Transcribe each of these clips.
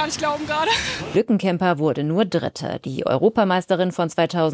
gar nicht glauben gerade. Lückenkämper wurde nur Dritte. Die Europameisterin von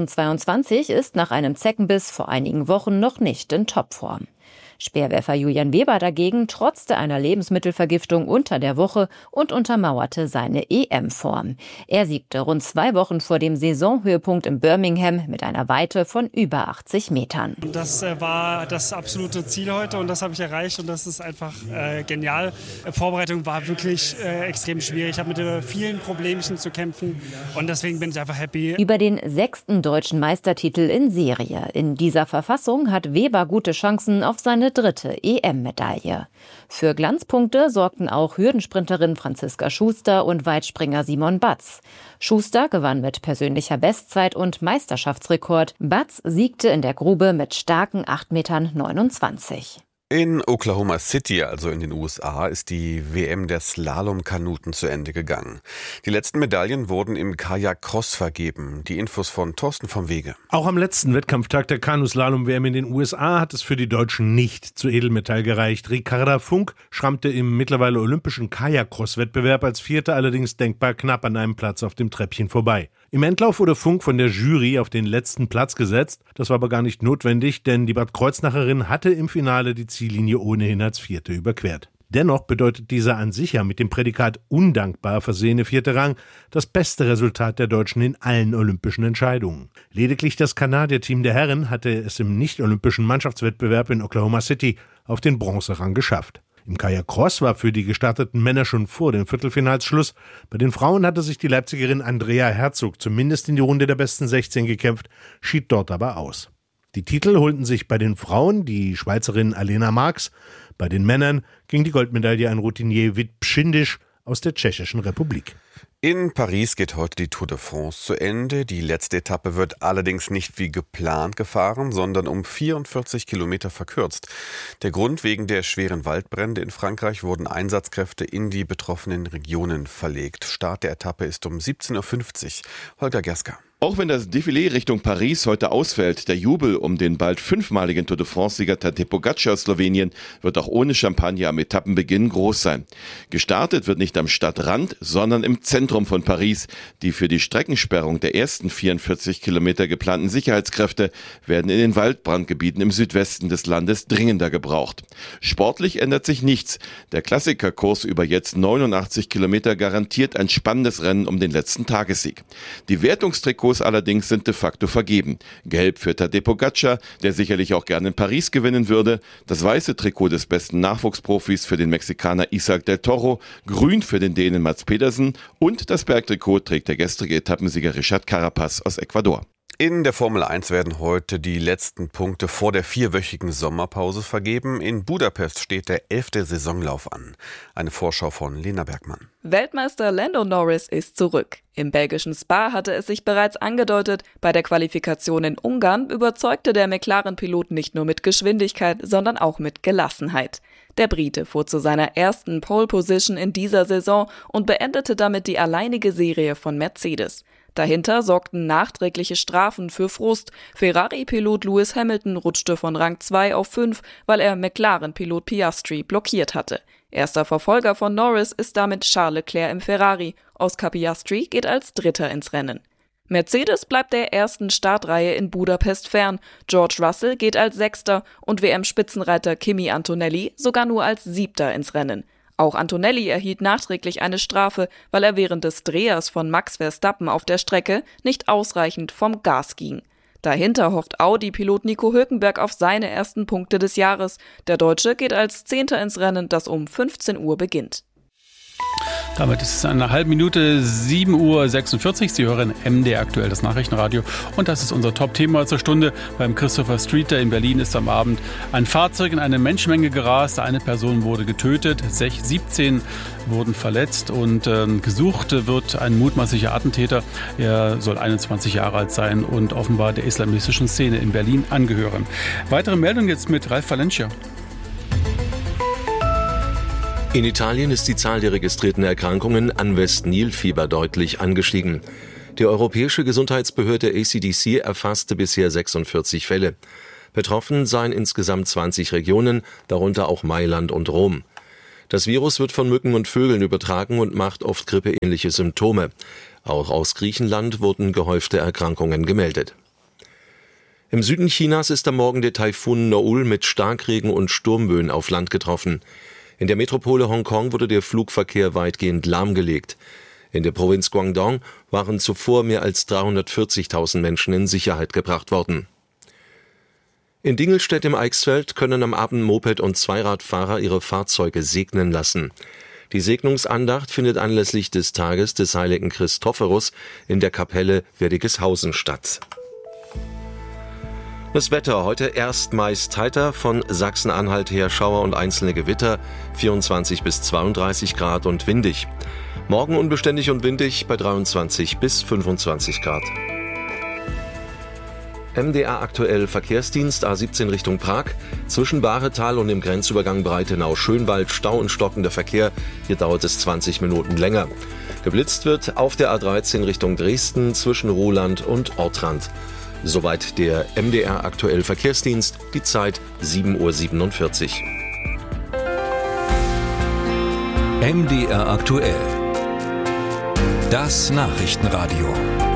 2022 ist nach einem Zeckenbiss vor einigen Wochen noch nicht in Topform. Speerwerfer Julian Weber dagegen trotzte einer Lebensmittelvergiftung unter der Woche und untermauerte seine EM-Form. Er siegte rund 2 Wochen vor dem Saisonhöhepunkt in Birmingham mit einer Weite von über 80 Metern. Das war das absolute Ziel heute und das habe ich erreicht und das ist einfach genial. Vorbereitung war wirklich extrem schwierig. Ich habe mit vielen Problemchen zu kämpfen und deswegen bin ich einfach happy. Über den 6. deutschen Meistertitel in Serie. In dieser Verfassung hat Weber gute Chancen auf seine 3. EM-Medaille. Für Glanzpunkte sorgten auch Hürdensprinterin Franziska Schuster und Weitspringer Simon Batz. Schuster gewann mit persönlicher Bestzeit und Meisterschaftsrekord. Batz siegte in der Grube mit starken 8,29 Metern. In Oklahoma City, also in den USA, ist die WM der Slalomkanuten zu Ende gegangen. Die letzten Medaillen wurden im Kajak-Cross vergeben. Die Infos von Thorsten vom Wege. Auch am letzten Wettkampftag der Kanuslalom-WM in den USA hat es für die Deutschen nicht zu Edelmetall gereicht. Ricarda Funk schrammte im mittlerweile olympischen Kajak-Cross-Wettbewerb als Vierte allerdings denkbar knapp an einem Platz auf dem Treppchen vorbei. Im Endlauf wurde Funk von der Jury auf den letzten Platz gesetzt. Das war aber gar nicht notwendig, denn die Bad Kreuznacherin hatte im Finale die Ziellinie ohnehin als Vierte überquert. Dennoch bedeutet dieser an sich ja mit dem Prädikat undankbar versehene 4. Rang das beste Resultat der Deutschen in allen olympischen Entscheidungen. Lediglich das Kanadier-Team der Herren hatte es im nicht-olympischen Mannschaftswettbewerb in Oklahoma City auf den Bronzerang geschafft. Im Kajak-Cross war für die gestarteten Männer schon vor den Viertelfinals Schluss. Bei den Frauen hatte sich die Leipzigerin Andrea Herzog zumindest in die Runde der besten 16 gekämpft, schied dort aber aus. Die Titel holten sich bei den Frauen die Schweizerin Alena Marx, bei den Männern ging die Goldmedaille an Routinier Vít Pšindiš aus der Tschechischen Republik. In Paris geht heute die Tour de France zu Ende. Die letzte Etappe wird allerdings nicht wie geplant gefahren, sondern um 44 Kilometer verkürzt. Der Grund: wegen der schweren Waldbrände in Frankreich wurden Einsatzkräfte in die betroffenen Regionen verlegt. Start der Etappe ist um 17:50 Uhr. Holger Gerska. Auch wenn das Défilé Richtung Paris heute ausfällt, der Jubel um den bald 5-maligen Tour de France-Sieger Tadej Pogačar aus Slowenien wird auch ohne Champagner am Etappenbeginn groß sein. Gestartet wird nicht am Stadtrand, sondern im Zentrum von Paris. Die für die Streckensperrung der ersten 44 Kilometer geplanten Sicherheitskräfte werden in den Waldbrandgebieten im Südwesten des Landes dringender gebraucht. Sportlich ändert sich nichts. Der Klassikerkurs über jetzt 89 Kilometer garantiert ein spannendes Rennen um den letzten Tagessieg. Die Wertungstrikots allerdings sind de facto vergeben. Gelb für Tadej Pogačar, der sicherlich auch gerne in Paris gewinnen würde. Das weiße Trikot des besten Nachwuchsprofis für den Mexikaner Isaac del Toro. Grün für den Dänen Mats Pedersen. Und das Bergtrikot trägt der gestrige Etappensieger Richard Carapaz aus Ecuador. In der Formel 1 werden heute die letzten Punkte vor der 4-wöchigen Sommerpause vergeben. In Budapest steht der 11. Saisonlauf an. Eine Vorschau von Lena Bergmann. Weltmeister Lando Norris ist zurück. Im belgischen Spa hatte es sich bereits angedeutet. Bei der Qualifikation in Ungarn überzeugte der McLaren-Pilot nicht nur mit Geschwindigkeit, sondern auch mit Gelassenheit. Der Brite fuhr zu seiner ersten Pole Position in dieser Saison und beendete damit die alleinige Serie von Mercedes. Dahinter sorgten nachträgliche Strafen für Frust. Ferrari-Pilot Lewis Hamilton rutschte von Rang 2 auf 5, weil er McLaren-Pilot Piastri blockiert hatte. Erster Verfolger von Norris ist damit Charles Leclerc im Ferrari. Oscar Piastri geht als Dritter ins Rennen. Mercedes bleibt der ersten Startreihe in Budapest fern. George Russell geht als Sechster und WM-Spitzenreiter Kimi Antonelli sogar nur als Siebter ins Rennen. Auch Antonelli erhielt nachträglich eine Strafe, weil er während des Drehers von Max Verstappen auf der Strecke nicht ausreichend vom Gas ging. Dahinter hofft Audi-Pilot Nico Hülkenberg auf seine ersten Punkte des Jahres. Der Deutsche geht als Zehnter ins Rennen, das um 15 Uhr beginnt. Damit ist es eine halbe Minute 7:46 Uhr. Sie hören MDR aktuell, das Nachrichtenradio. Und das ist unser Top-Thema zur Stunde. Beim Christopher Street Day in Berlin ist am Abend ein Fahrzeug in eine Menschenmenge gerast. Eine Person wurde getötet, 17 wurden verletzt und gesucht wird ein mutmaßlicher Attentäter. Er soll 21 Jahre alt sein und offenbar der islamistischen Szene in Berlin angehören. Weitere Meldungen jetzt mit Ralf Valencia. In Italien ist die Zahl der registrierten Erkrankungen an West-Nil-Fieber deutlich angestiegen. Die europäische Gesundheitsbehörde ACDC erfasste bisher 46 Fälle. Betroffen seien insgesamt 20 Regionen, darunter auch Mailand und Rom. Das Virus wird von Mücken und Vögeln übertragen und macht oft grippeähnliche Symptome. Auch aus Griechenland wurden gehäufte Erkrankungen gemeldet. Im Süden Chinas ist am Morgen der Taifun Noul mit Starkregen und Sturmböen auf Land getroffen. In der Metropole Hongkong wurde der Flugverkehr weitgehend lahmgelegt. In der Provinz Guangdong waren zuvor mehr als 340.000 Menschen in Sicherheit gebracht worden. In Dingelstedt im Eichsfeld können am Abend Moped- und Zweiradfahrer ihre Fahrzeuge segnen lassen. Die Segnungsandacht findet anlässlich des Tages des heiligen Christophorus in der Kapelle Werdigeshausen statt. Das Wetter heute erst meist heiter, von Sachsen-Anhalt her Schauer und einzelne Gewitter, 24 bis 32 Grad und windig. Morgen unbeständig und windig bei 23 bis 25 Grad. MDR aktuell Verkehrsdienst A17 Richtung Prag. Zwischen Bahretal und dem Grenzübergang Breitenau-Schönwald Stau und stockender Verkehr. Hier dauert es 20 Minuten länger. Geblitzt wird auf der A13 Richtung Dresden zwischen Ruhland und Ortrand. Soweit der MDR aktuell Verkehrsdienst. Die Zeit 7:47 Uhr. MDR aktuell. Das Nachrichtenradio.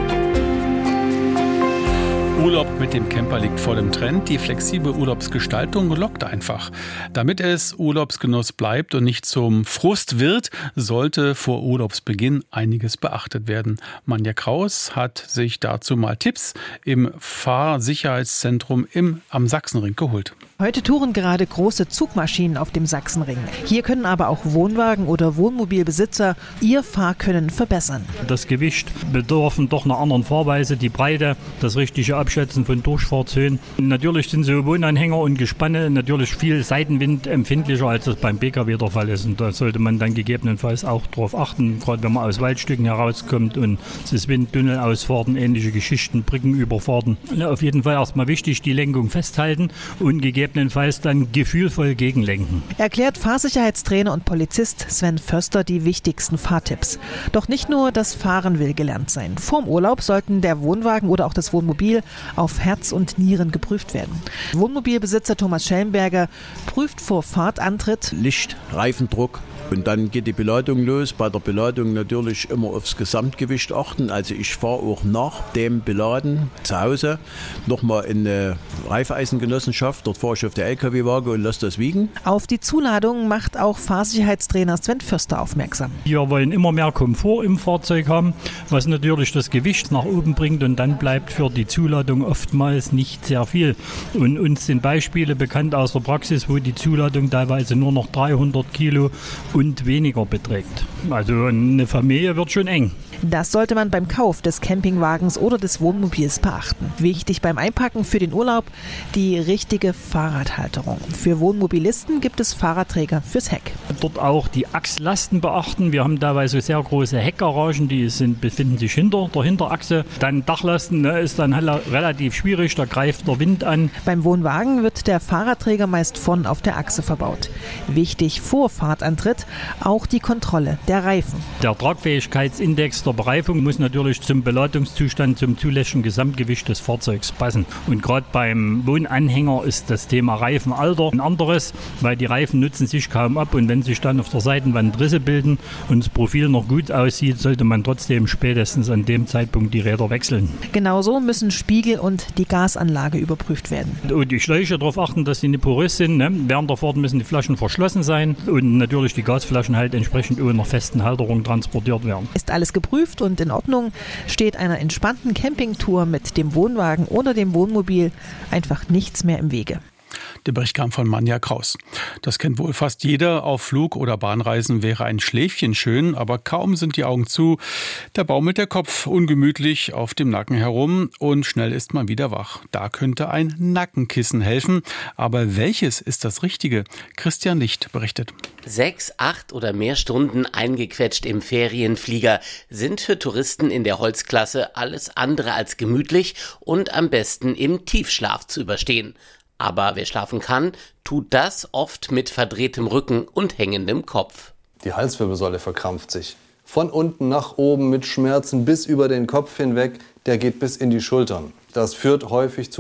Urlaub mit dem Camper liegt vor dem Trend. Die flexible Urlaubsgestaltung lockt einfach. Damit es Urlaubsgenuss bleibt und nicht zum Frust wird, sollte vor Urlaubsbeginn einiges beachtet werden. Manja Kraus hat sich dazu mal Tipps im Fahrsicherheitszentrum am Sachsenring geholt. Heute touren gerade große Zugmaschinen auf dem Sachsenring. Hier können aber auch Wohnwagen- oder Wohnmobilbesitzer ihr Fahrkönnen verbessern. Das Gewicht bedürfen doch einer anderen Fahrweise, die Breite, das richtige Abschätzen von Durchfahrtshöhen. Natürlich sind so Wohnanhänger und Gespanne natürlich viel seitenwindempfindlicher, als das beim Pkw der Fall ist. Und da sollte man dann gegebenenfalls auch darauf achten, gerade wenn man aus Waldstücken herauskommt und es ist Windtunnelausfahrten, ähnliche Geschichten, Brückenüberfahrten. Auf jeden Fall erstmal wichtig, die Lenkung festhalten und gegebenenfalls dann gefühlvoll gegenlenken. Erklärt Fahrsicherheitstrainer und Polizist Sven Förster die wichtigsten Fahrtipps. Doch nicht nur das Fahren will gelernt sein. Vorm Urlaub sollten der Wohnwagen oder auch das Wohnmobil auf Herz und Nieren geprüft werden. Wohnmobilbesitzer Thomas Schellenberger prüft vor Fahrtantritt Licht, Reifendruck. Und dann geht die Beladung los. Bei der Beladung natürlich immer aufs Gesamtgewicht achten. Also ich fahre auch nach dem Beladen zu Hause nochmal in eine Reifeisengenossenschaft. Dort fahre ich auf der LKW-Waage und lasse das wiegen. Auf die Zuladung macht auch Fahrsicherheitstrainer Sven Förster aufmerksam. Wir wollen immer mehr Komfort im Fahrzeug haben, was natürlich das Gewicht nach oben bringt. Und dann bleibt für die Zuladung oftmals nicht sehr viel. Und uns sind Beispiele bekannt aus der Praxis, wo die Zuladung teilweise nur noch 300 Kilo und weniger beträgt. Also eine Familie wird schon eng. Das sollte man beim Kauf des Campingwagens oder des Wohnmobils beachten. Wichtig beim Einpacken für den Urlaub die richtige Fahrradhalterung. Für Wohnmobilisten gibt es Fahrradträger fürs Heck. Dort auch die Achslasten beachten. Wir haben teilweise sehr große Heckgaragen, die befinden sich hinter der Hinterachse. Dann Dachlasten ist dann relativ schwierig, da greift der Wind an. Beim Wohnwagen wird der Fahrradträger meist vorn auf der Achse verbaut. Wichtig vor Fahrtantritt auch die Kontrolle der Reifen. Der Tragfähigkeitsindex der Bereifung muss natürlich zum Beladungszustand, zum zulässigen Gesamtgewicht des Fahrzeugs passen. Und gerade beim Wohnanhänger ist das Thema Reifenalter ein anderes, weil die Reifen nutzen sich kaum ab und wenn sich dann auf der Seitenwand Risse bilden und das Profil noch gut aussieht, sollte man trotzdem spätestens an dem Zeitpunkt die Räder wechseln. Genauso müssen Spiegel und die Gasanlage überprüft werden. Und die Schläuche darauf achten, dass sie nicht porös sind. Während der Fahrt müssen die Flaschen verschlossen sein und natürlich die Gasflaschen halt entsprechend ohne einer festen Halterung transportiert werden. Ist alles geprüft und in Ordnung, steht einer entspannten Campingtour mit dem Wohnwagen oder dem Wohnmobil einfach nichts mehr im Wege. Der Bericht kam von Manja Kraus. Das kennt wohl fast jeder. Auf Flug- oder Bahnreisen wäre ein Schläfchen schön, aber kaum sind die Augen zu. Da baumelt der Kopf ungemütlich auf dem Nacken herum und schnell ist man wieder wach. Da könnte ein Nackenkissen helfen. Aber welches ist das Richtige? Christian Licht berichtet. 6, 8 oder mehr Stunden eingequetscht im Ferienflieger sind für Touristen in der Holzklasse alles andere als gemütlich und am besten im Tiefschlaf zu überstehen. Aber wer schlafen kann, tut das oft mit verdrehtem Rücken und hängendem Kopf. Die Halswirbelsäule verkrampft sich. Von unten nach oben mit Schmerzen bis über den Kopf hinweg, der geht bis in die Schultern. Das führt häufig zu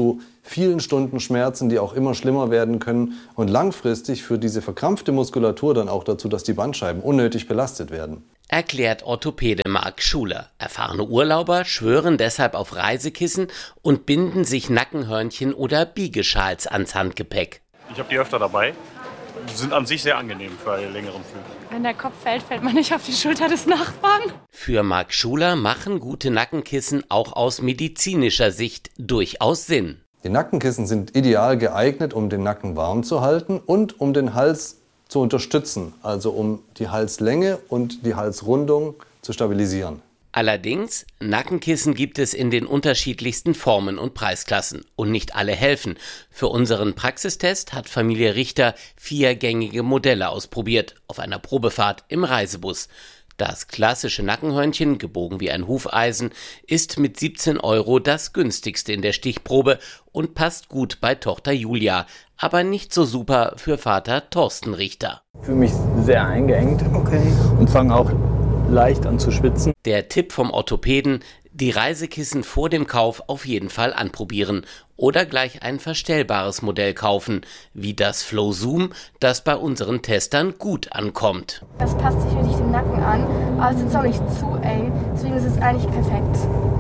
vielen Stunden Schmerzen, die auch immer schlimmer werden können und langfristig führt diese verkrampfte Muskulatur dann auch dazu, dass die Bandscheiben unnötig belastet werden. Erklärt Orthopäde Marc Schuler. Erfahrene Urlauber schwören deshalb auf Reisekissen und binden sich Nackenhörnchen oder Biegeschals ans Handgepäck. Ich habe die öfter dabei. Die sind an sich sehr angenehm für einen längeren Flug. Wenn der Kopf fällt, fällt man nicht auf die Schulter des Nachbarn. Für Marc Schuler machen gute Nackenkissen auch aus medizinischer Sicht durchaus Sinn. Die Nackenkissen sind ideal geeignet, um den Nacken warm zu halten und um den Hals zu unterstützen, also um die Halslänge und die Halsrundung zu stabilisieren. Allerdings, Nackenkissen gibt es in den unterschiedlichsten Formen und Preisklassen und nicht alle helfen. Für unseren Praxistest hat Familie Richter 4 gängige Modelle ausprobiert, auf einer Probefahrt im Reisebus. Das klassische Nackenhörnchen, gebogen wie ein Hufeisen, ist mit 17 € das günstigste in der Stichprobe und passt gut bei Tochter Julia, aber nicht so super für Vater Thorsten Richter. Ich fühle mich sehr eingeengt und fange auch leicht an zu schwitzen. Der Tipp vom Orthopäden: die Reisekissen vor dem Kauf auf jeden Fall anprobieren oder gleich ein verstellbares Modell kaufen, wie das Flow Zoom, das bei unseren Testern gut ankommt. Das passt sich wirklich dem Nacken an, aber es ist auch nicht zu eng, deswegen ist es eigentlich perfekt.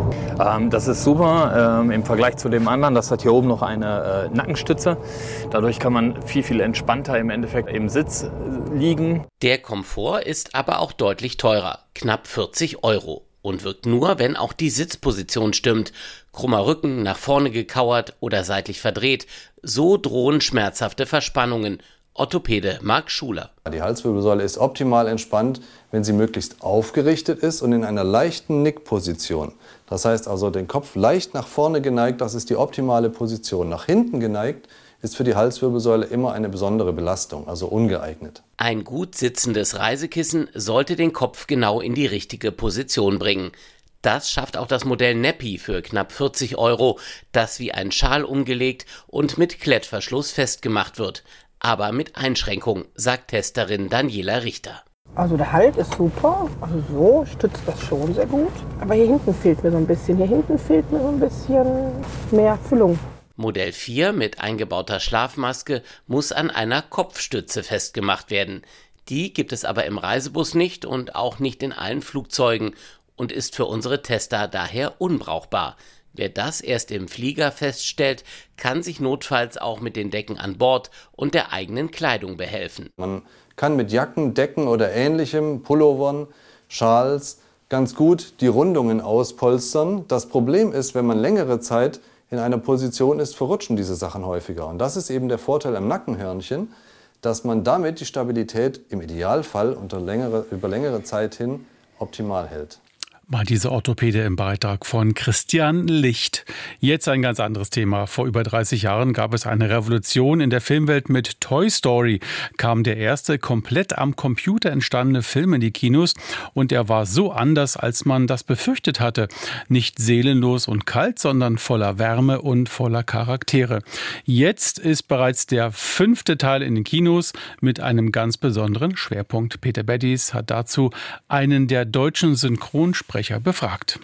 Das ist super im Vergleich zu dem anderen. Das hat hier oben noch eine Nackenstütze. Dadurch kann man viel entspannter im Endeffekt im Sitz liegen. Der Komfort ist aber auch deutlich teurer, knapp 40 € und wirkt nur, wenn auch die Sitzposition stimmt. Krummer Rücken, nach vorne gekauert oder seitlich verdreht, so drohen schmerzhafte Verspannungen. Orthopäde Marc Schuler. Die Halswirbelsäule ist optimal entspannt, wenn sie möglichst aufgerichtet ist und in einer leichten Nickposition. Das heißt also den Kopf leicht nach vorne geneigt, das ist die optimale Position. Nach hinten geneigt ist für die Halswirbelsäule immer eine besondere Belastung, also ungeeignet. Ein gut sitzendes Reisekissen sollte den Kopf genau in die richtige Position bringen. Das schafft auch das Modell Nappy für knapp 40 €, das wie ein Schal umgelegt und mit Klettverschluss festgemacht wird. Aber mit Einschränkung, sagt Testerin Daniela Richter. Also der Halt ist super, also so stützt das schon sehr gut. Aber hier hinten fehlt mir so ein bisschen, mehr Füllung. Modell 4 mit eingebauter Schlafmaske muss an einer Kopfstütze festgemacht werden. Die gibt es aber im Reisebus nicht und auch nicht in allen Flugzeugen und ist für unsere Tester daher unbrauchbar. Wer das erst im Flieger feststellt, kann sich notfalls auch mit den Decken an Bord und der eigenen Kleidung behelfen. Man kann mit Jacken, Decken oder ähnlichem, Pullovern, Schals, ganz gut die Rundungen auspolstern. Das Problem ist, wenn man längere Zeit in einer Position ist, verrutschen diese Sachen häufiger. Und das ist eben der Vorteil am Nackenhörnchen, dass man damit die Stabilität im Idealfall über längere Zeit hin optimal hält. War dieser Orthopäde im Beitrag von Christian Licht. Jetzt ein ganz anderes Thema. Vor über 30 Jahren gab es eine Revolution in der Filmwelt mit Toy Story. Kam der erste komplett am Computer entstandene Film in die Kinos und er war so anders, als man das befürchtet hatte. Nicht seelenlos und kalt, sondern voller Wärme und voller Charaktere. Jetzt ist bereits der 5. Teil in den Kinos mit einem ganz besonderen Schwerpunkt. Peter Beddies hat dazu einen der deutschen Synchronsprecher befragt.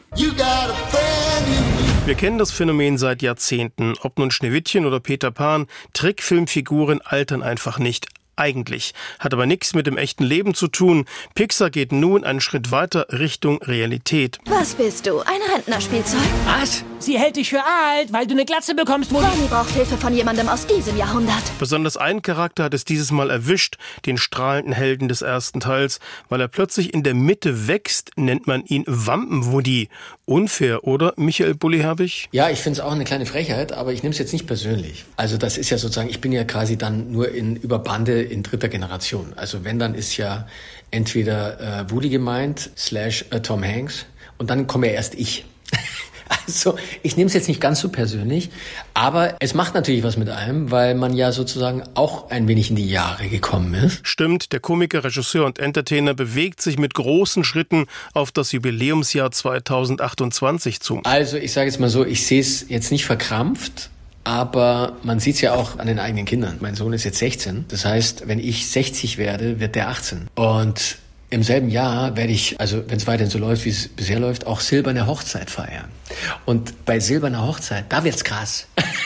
Wir kennen das Phänomen seit Jahrzehnten. Ob nun Schneewittchen oder Peter Pan, Trickfilmfiguren altern einfach nicht. Eigentlich. Hat aber nichts mit dem echten Leben zu tun. Pixar geht nun einen Schritt weiter Richtung Realität. Was bist du? Ein Rentnerspielzeug? Was? Sie hält dich für alt, weil du eine Glatze bekommst, Mutti. Bonnie braucht Hilfe von jemandem aus diesem Jahrhundert. Besonders einen Charakter hat es dieses Mal erwischt, den strahlenden Helden des ersten Teils. Weil er plötzlich in der Mitte wächst, nennt man ihn Wampenwoody. Unfair, oder, Michael Bulli-Herbig? Ja, ich finde es auch eine kleine Frechheit, aber ich nehme es jetzt nicht persönlich. Also das ist ja sozusagen, ich bin ja quasi dann nur über Bande in 3. Generation. Also wenn, dann ist ja entweder Woody gemeint, / Tom Hanks und dann komme ja erst ich. Also ich nehme es jetzt nicht ganz so persönlich, aber es macht natürlich was mit einem, weil man ja sozusagen auch ein wenig in die Jahre gekommen ist. Stimmt, der Komiker, Regisseur und Entertainer bewegt sich mit großen Schritten auf das Jubiläumsjahr 2028 zu. Also ich sage jetzt mal so, ich sehe es jetzt nicht verkrampft, aber man sieht es ja auch an den eigenen Kindern. Mein Sohn ist jetzt 16, das heißt, wenn ich 60 werde, wird der 18. Und im selben Jahr werde ich, also wenn es weiterhin so läuft, wie es bisher läuft, auch silberne Hochzeit feiern. Und bei silberner Hochzeit, da wird's krass.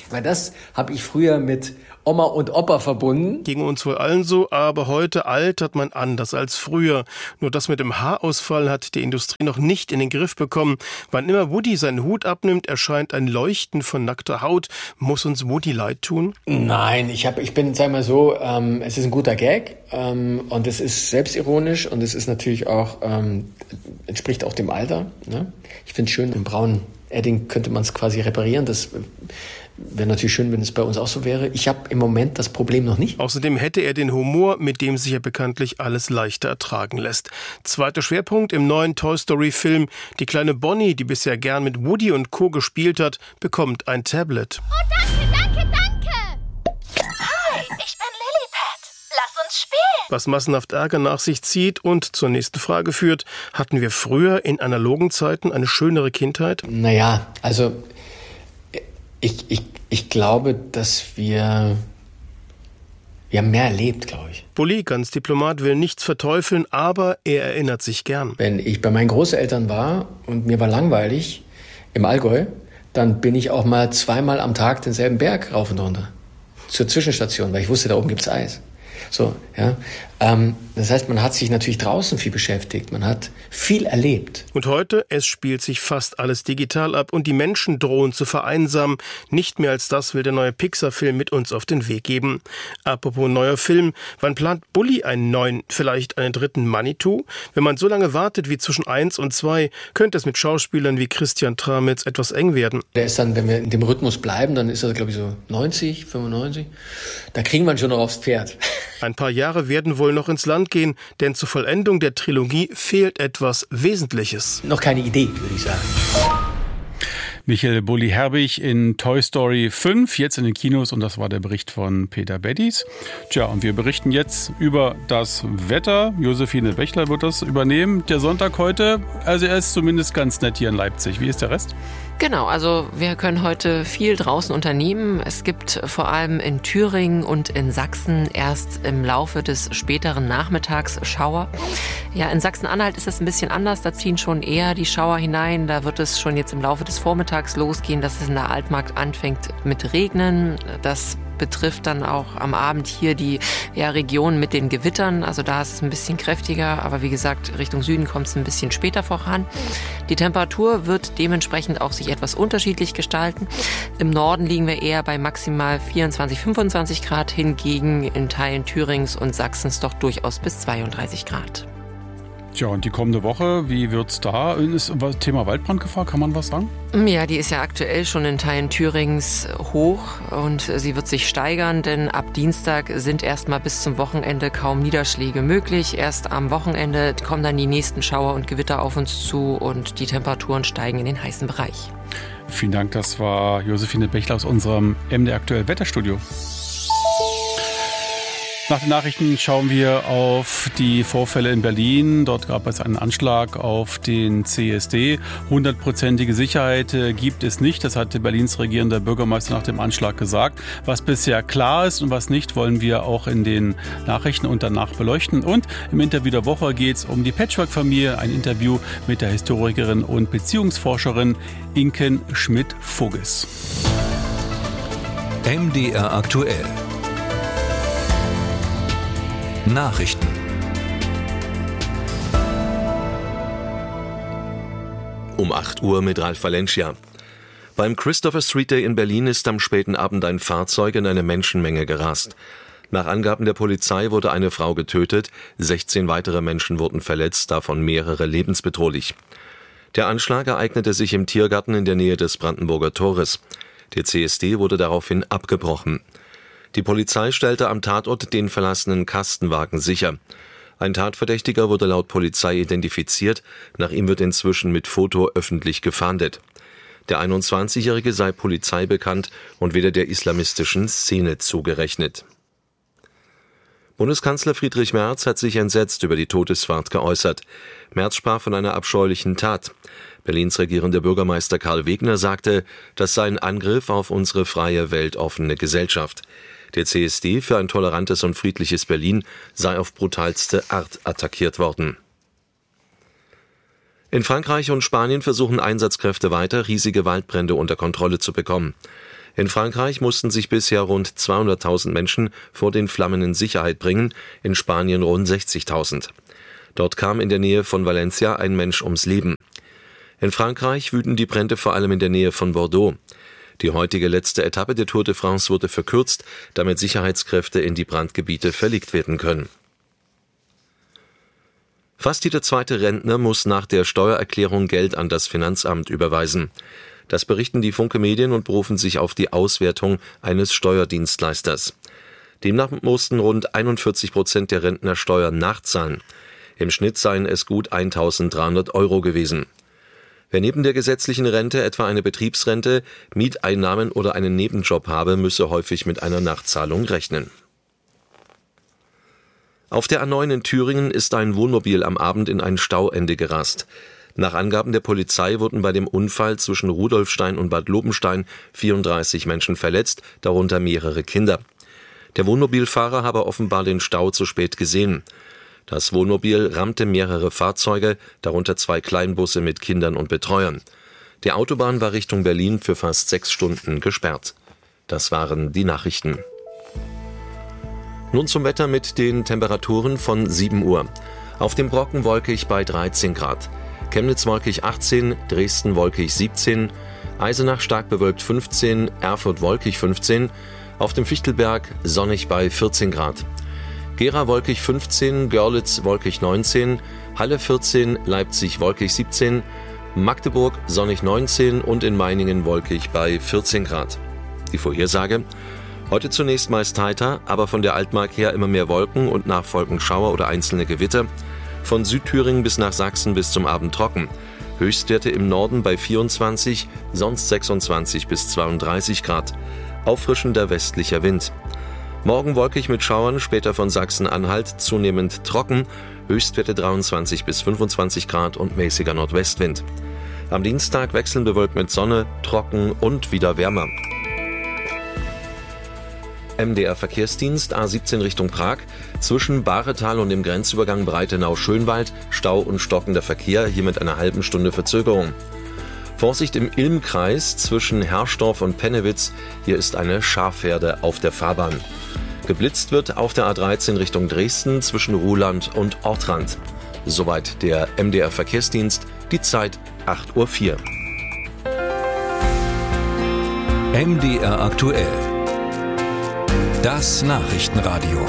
Weil das habe ich früher mit Oma und Opa verbunden. Ging uns wohl allen so, aber heute altert man anders als früher. Nur das mit dem Haarausfall hat die Industrie noch nicht in den Griff bekommen. Wann immer Woody seinen Hut abnimmt, erscheint ein Leuchten von nackter Haut. Muss uns Woody leid tun? Nein, ich bin, sag mal so, es ist ein guter Gag und es ist selbstironisch und es ist natürlich auch, entspricht auch dem Alter. Ne? Ich finde es schön, im braunen Edding könnte man es quasi reparieren. Das wäre natürlich schön, wenn es bei uns auch so wäre. Ich habe im Moment das Problem noch nicht. Außerdem hätte er den Humor, mit dem sich ja bekanntlich alles leichter ertragen lässt. Zweiter Schwerpunkt im neuen Toy Story Film. Die kleine Bonnie, die bisher gern mit Woody und Co. gespielt hat, bekommt ein Tablet. Oh, danke. Hi, ich bin Lilliput. Lass uns spielen. Was massenhaft Ärger nach sich zieht und zur nächsten Frage führt, hatten wir früher in analogen Zeiten eine schönere Kindheit? Naja, also ich glaube, dass wir haben mehr erlebt, glaube ich. Bulli, ganz Diplomat, will nichts verteufeln, aber er erinnert sich gern. Wenn ich bei meinen Großeltern war und mir war langweilig im Allgäu, dann bin ich auch mal 2-mal am Tag denselben Berg rauf und runter. Zur Zwischenstation, weil ich wusste, da oben gibt's Eis. So, ja. Das heißt, man hat sich natürlich draußen viel beschäftigt. Man hat viel erlebt. Und heute, es spielt sich fast alles digital ab und die Menschen drohen zu vereinsamen. Nicht mehr als das will der neue Pixar-Film mit uns auf den Weg geben. Apropos neuer Film, wann plant Bulli einen neuen, vielleicht einen dritten Manitou? Wenn man so lange wartet wie zwischen 1 und 2, könnte es mit Schauspielern wie Christian Tramitz etwas eng werden. Der ist dann, wenn wir in dem Rhythmus bleiben, dann ist er, glaube ich, so 90, 95. Da kriegen wir ihn schon noch aufs Pferd. Ein paar Jahre werden wohl noch ins Land gehen, denn zur Vollendung der Trilogie fehlt etwas Wesentliches. Noch keine Idee, würde ich sagen. Michael Bulli-Herbig in Toy Story 5, jetzt in den Kinos, und das war der Bericht von Peter Beddies. Tja, und wir berichten jetzt über das Wetter. Josephine Bechler wird das übernehmen. Der Sonntag heute, also er ist zumindest ganz nett hier in Leipzig. Wie ist der Rest? Genau, also wir können heute viel draußen unternehmen. Es gibt vor allem in Thüringen und in Sachsen erst im Laufe des späteren Nachmittags Schauer. Ja, in Sachsen-Anhalt ist es ein bisschen anders. Da ziehen schon eher die Schauer hinein. Da wird es schon jetzt im Laufe des Vormittags losgehen, dass es in der Altmark anfängt mit Regnen. Das betrifft dann auch am Abend hier die Region mit den Gewittern. Also da ist es ein bisschen kräftiger, aber wie gesagt, Richtung Süden kommt es ein bisschen später voran. Die Temperatur wird dementsprechend auch sich etwas unterschiedlich gestalten. Im Norden liegen wir eher bei maximal 24, 25 Grad, hingegen in Teilen Thürings und Sachsens doch durchaus bis 32 Grad. Tja, und die kommende Woche, wie wird's da? Ist Thema Waldbrandgefahr, kann man was sagen? Ja, die ist ja aktuell schon in Teilen Thürings hoch und sie wird sich steigern, denn ab Dienstag sind erstmal bis zum Wochenende kaum Niederschläge möglich. Erst am Wochenende kommen dann die nächsten Schauer und Gewitter auf uns zu und die Temperaturen steigen in den heißen Bereich. Vielen Dank, das war Josephine Bechler aus unserem MDR Aktuell Wetterstudio. Nach den Nachrichten schauen wir auf die Vorfälle in Berlin. Dort gab es einen Anschlag auf den CSD. 100%ige Sicherheit gibt es nicht. Das hat Berlins regierender Bürgermeister nach dem Anschlag gesagt. Was bisher klar ist und was nicht, wollen wir auch in den Nachrichten und danach beleuchten. Und im Interview der Woche geht es um die Patchwork-Familie. Ein Interview mit der Historikerin und Beziehungsforscherin Inken Schmidt-Voges. MDR aktuell. Nachrichten. Um 8 Uhr mit Ralf Valencia. Beim Christopher Street Day in Berlin ist am späten Abend ein Fahrzeug in eine Menschenmenge gerast. Nach Angaben der Polizei wurde eine Frau getötet, 16 weitere Menschen wurden verletzt, davon mehrere lebensbedrohlich. Der Anschlag ereignete sich im Tiergarten in der Nähe des Brandenburger Tores. Der CSD wurde daraufhin abgebrochen. Die Polizei stellte am Tatort den verlassenen Kastenwagen sicher. Ein Tatverdächtiger wurde laut Polizei identifiziert. Nach ihm wird inzwischen mit Foto öffentlich gefahndet. Der 21-Jährige sei Polizei bekannt und weder der islamistischen Szene zugerechnet. Bundeskanzler Friedrich Merz hat sich entsetzt über die Todesfahrt geäußert. Merz sprach von einer abscheulichen Tat. Berlins regierender Bürgermeister Karl Wegner sagte, das sei ein Angriff auf unsere freie, weltoffene Gesellschaft. Der CSD für ein tolerantes und friedliches Berlin sei auf brutalste Art attackiert worden. In Frankreich und Spanien versuchen Einsatzkräfte weiter, riesige Waldbrände unter Kontrolle zu bekommen. In Frankreich mussten sich bisher rund 200.000 Menschen vor den Flammen in Sicherheit bringen, in Spanien rund 60.000. Dort kam in der Nähe von Valencia ein Mensch ums Leben. In Frankreich wüten die Brände vor allem in der Nähe von Bordeaux. Die heutige letzte Etappe der Tour de France wurde verkürzt, damit Sicherheitskräfte in die Brandgebiete verlegt werden können. Fast jeder zweite Rentner muss nach der Steuererklärung Geld an das Finanzamt überweisen. Das berichten die Funke Medien und berufen sich auf die Auswertung eines Steuerdienstleisters. Demnach mussten rund 41% der Rentner Steuern nachzahlen. Im Schnitt seien es gut 1.300 € gewesen. Wer neben der gesetzlichen Rente etwa eine Betriebsrente, Mieteinnahmen oder einen Nebenjob habe, müsse häufig mit einer Nachzahlung rechnen. Auf der A9 in Thüringen ist ein Wohnmobil am Abend in ein Stauende gerast. Nach Angaben der Polizei wurden bei dem Unfall zwischen Rudolfstein und Bad Lobenstein 34 Menschen verletzt, darunter mehrere Kinder. Der Wohnmobilfahrer habe offenbar den Stau zu spät gesehen. Das Wohnmobil rammte mehrere Fahrzeuge, darunter 2 Kleinbusse mit Kindern und Betreuern. Die Autobahn war Richtung Berlin für fast 6 Stunden gesperrt. Das waren die Nachrichten. Nun zum Wetter mit den Temperaturen von 7 Uhr. Auf dem Brocken wolkig bei 13 Grad. Chemnitz wolkig 18, Dresden wolkig 17, Eisenach stark bewölkt 15, Erfurt wolkig 15, auf dem Fichtelberg sonnig bei 14 Grad. Gera wolkig 15, Görlitz wolkig 19, Halle 14, Leipzig wolkig 17, Magdeburg sonnig 19 und in Meiningen wolkig bei 14 Grad. Die Vorhersage: Heute zunächst meist heiter, aber von der Altmark her immer mehr Wolken und nachfolgend Schauer oder einzelne Gewitter. Von Südthüringen bis nach Sachsen bis zum Abend trocken. Höchstwerte im Norden bei 24, sonst 26 bis 32 Grad. Auffrischender westlicher Wind. Morgen wolkig mit Schauern, später von Sachsen-Anhalt zunehmend trocken. Höchstwerte 23 bis 25 Grad und mäßiger Nordwestwind. Am Dienstag wechselnd bewölkt mit Sonne, trocken und wieder wärmer. MDR-Verkehrsdienst A17 Richtung Prag, zwischen Bahretal und dem Grenzübergang Breitenau-Schönwald, Stau und stockender Verkehr, hier mit einer halben Stunde Verzögerung. Vorsicht im Ilmkreis zwischen Herrsdorf und Pennewitz, hier ist eine Schafherde auf der Fahrbahn. Geblitzt wird auf der A13 Richtung Dresden zwischen Ruhland und Ortrand. Soweit der MDR-Verkehrsdienst, die Zeit 8:04 Uhr. MDR aktuell. Das Nachrichtenradio.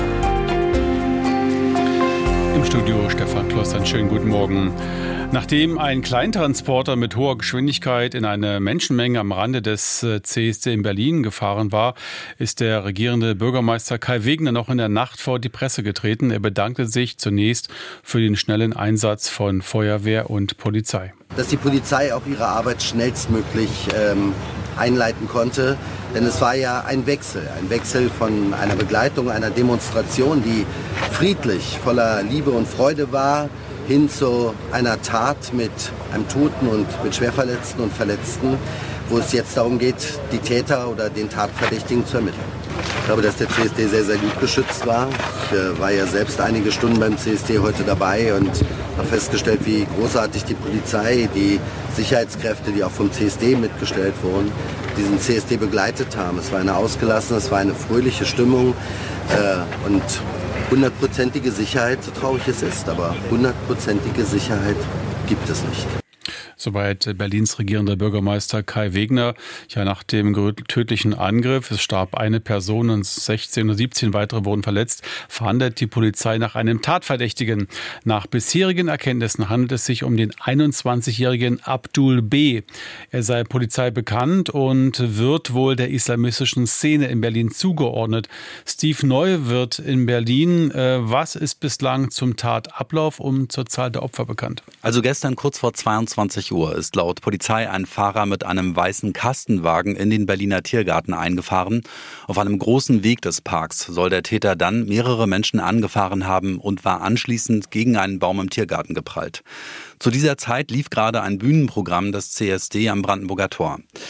Im Studio Stefan Kloss, einen schönen guten Morgen. Nachdem ein Kleintransporter mit hoher Geschwindigkeit in eine Menschenmenge am Rande des CSD in Berlin gefahren war, ist der regierende Bürgermeister Kai Wegner noch in der Nacht vor die Presse getreten. Er bedankte sich zunächst für den schnellen Einsatz von Feuerwehr und Polizei. Dass die Polizei auch ihre Arbeit schnellstmöglich einleiten konnte. Denn es war ja ein Wechsel von einer Begleitung, einer Demonstration, die friedlich, voller Liebe und Freude war, hin zu einer Tat mit einem Toten und mit Schwerverletzten und Verletzten, wo es jetzt darum geht, die Täter oder den Tatverdächtigen zu ermitteln. Ich glaube, dass der CSD sehr, sehr gut geschützt war. Ich war ja selbst einige Stunden beim CSD heute dabei und habe festgestellt, wie großartig die Polizei, die Sicherheitskräfte, die auch vom CSD mitgestellt wurden, diesen CSD begleitet haben. Es war eine ausgelassene, es war eine fröhliche Stimmung und 100%ige Sicherheit, so traurig es ist, aber 100%ige Sicherheit gibt es nicht. Soweit Berlins regierender Bürgermeister Kai Wegner. Ja, nach dem tödlichen Angriff, es starb eine Person und 16 oder 17 weitere wurden verletzt, fahndet die Polizei nach einem Tatverdächtigen. Nach bisherigen Erkenntnissen handelt es sich um den 21-jährigen Abdul B. Er sei Polizei bekannt und wird wohl der islamistischen Szene in Berlin zugeordnet. Steve Neu wird in Berlin. Was ist bislang zum Tatablauf und zur Zahl der Opfer bekannt? Also gestern kurz vor 22 Uhr ist laut Polizei ein Fahrer mit einem weißen Kastenwagen in den Berliner Tiergarten eingefahren. Auf einem großen Weg des Parks soll der Täter dann mehrere Menschen angefahren haben und war anschließend gegen einen Baum im Tiergarten geprallt. Zu dieser Zeit lief gerade ein Bühnenprogramm des CSD am Brandenburger Tor.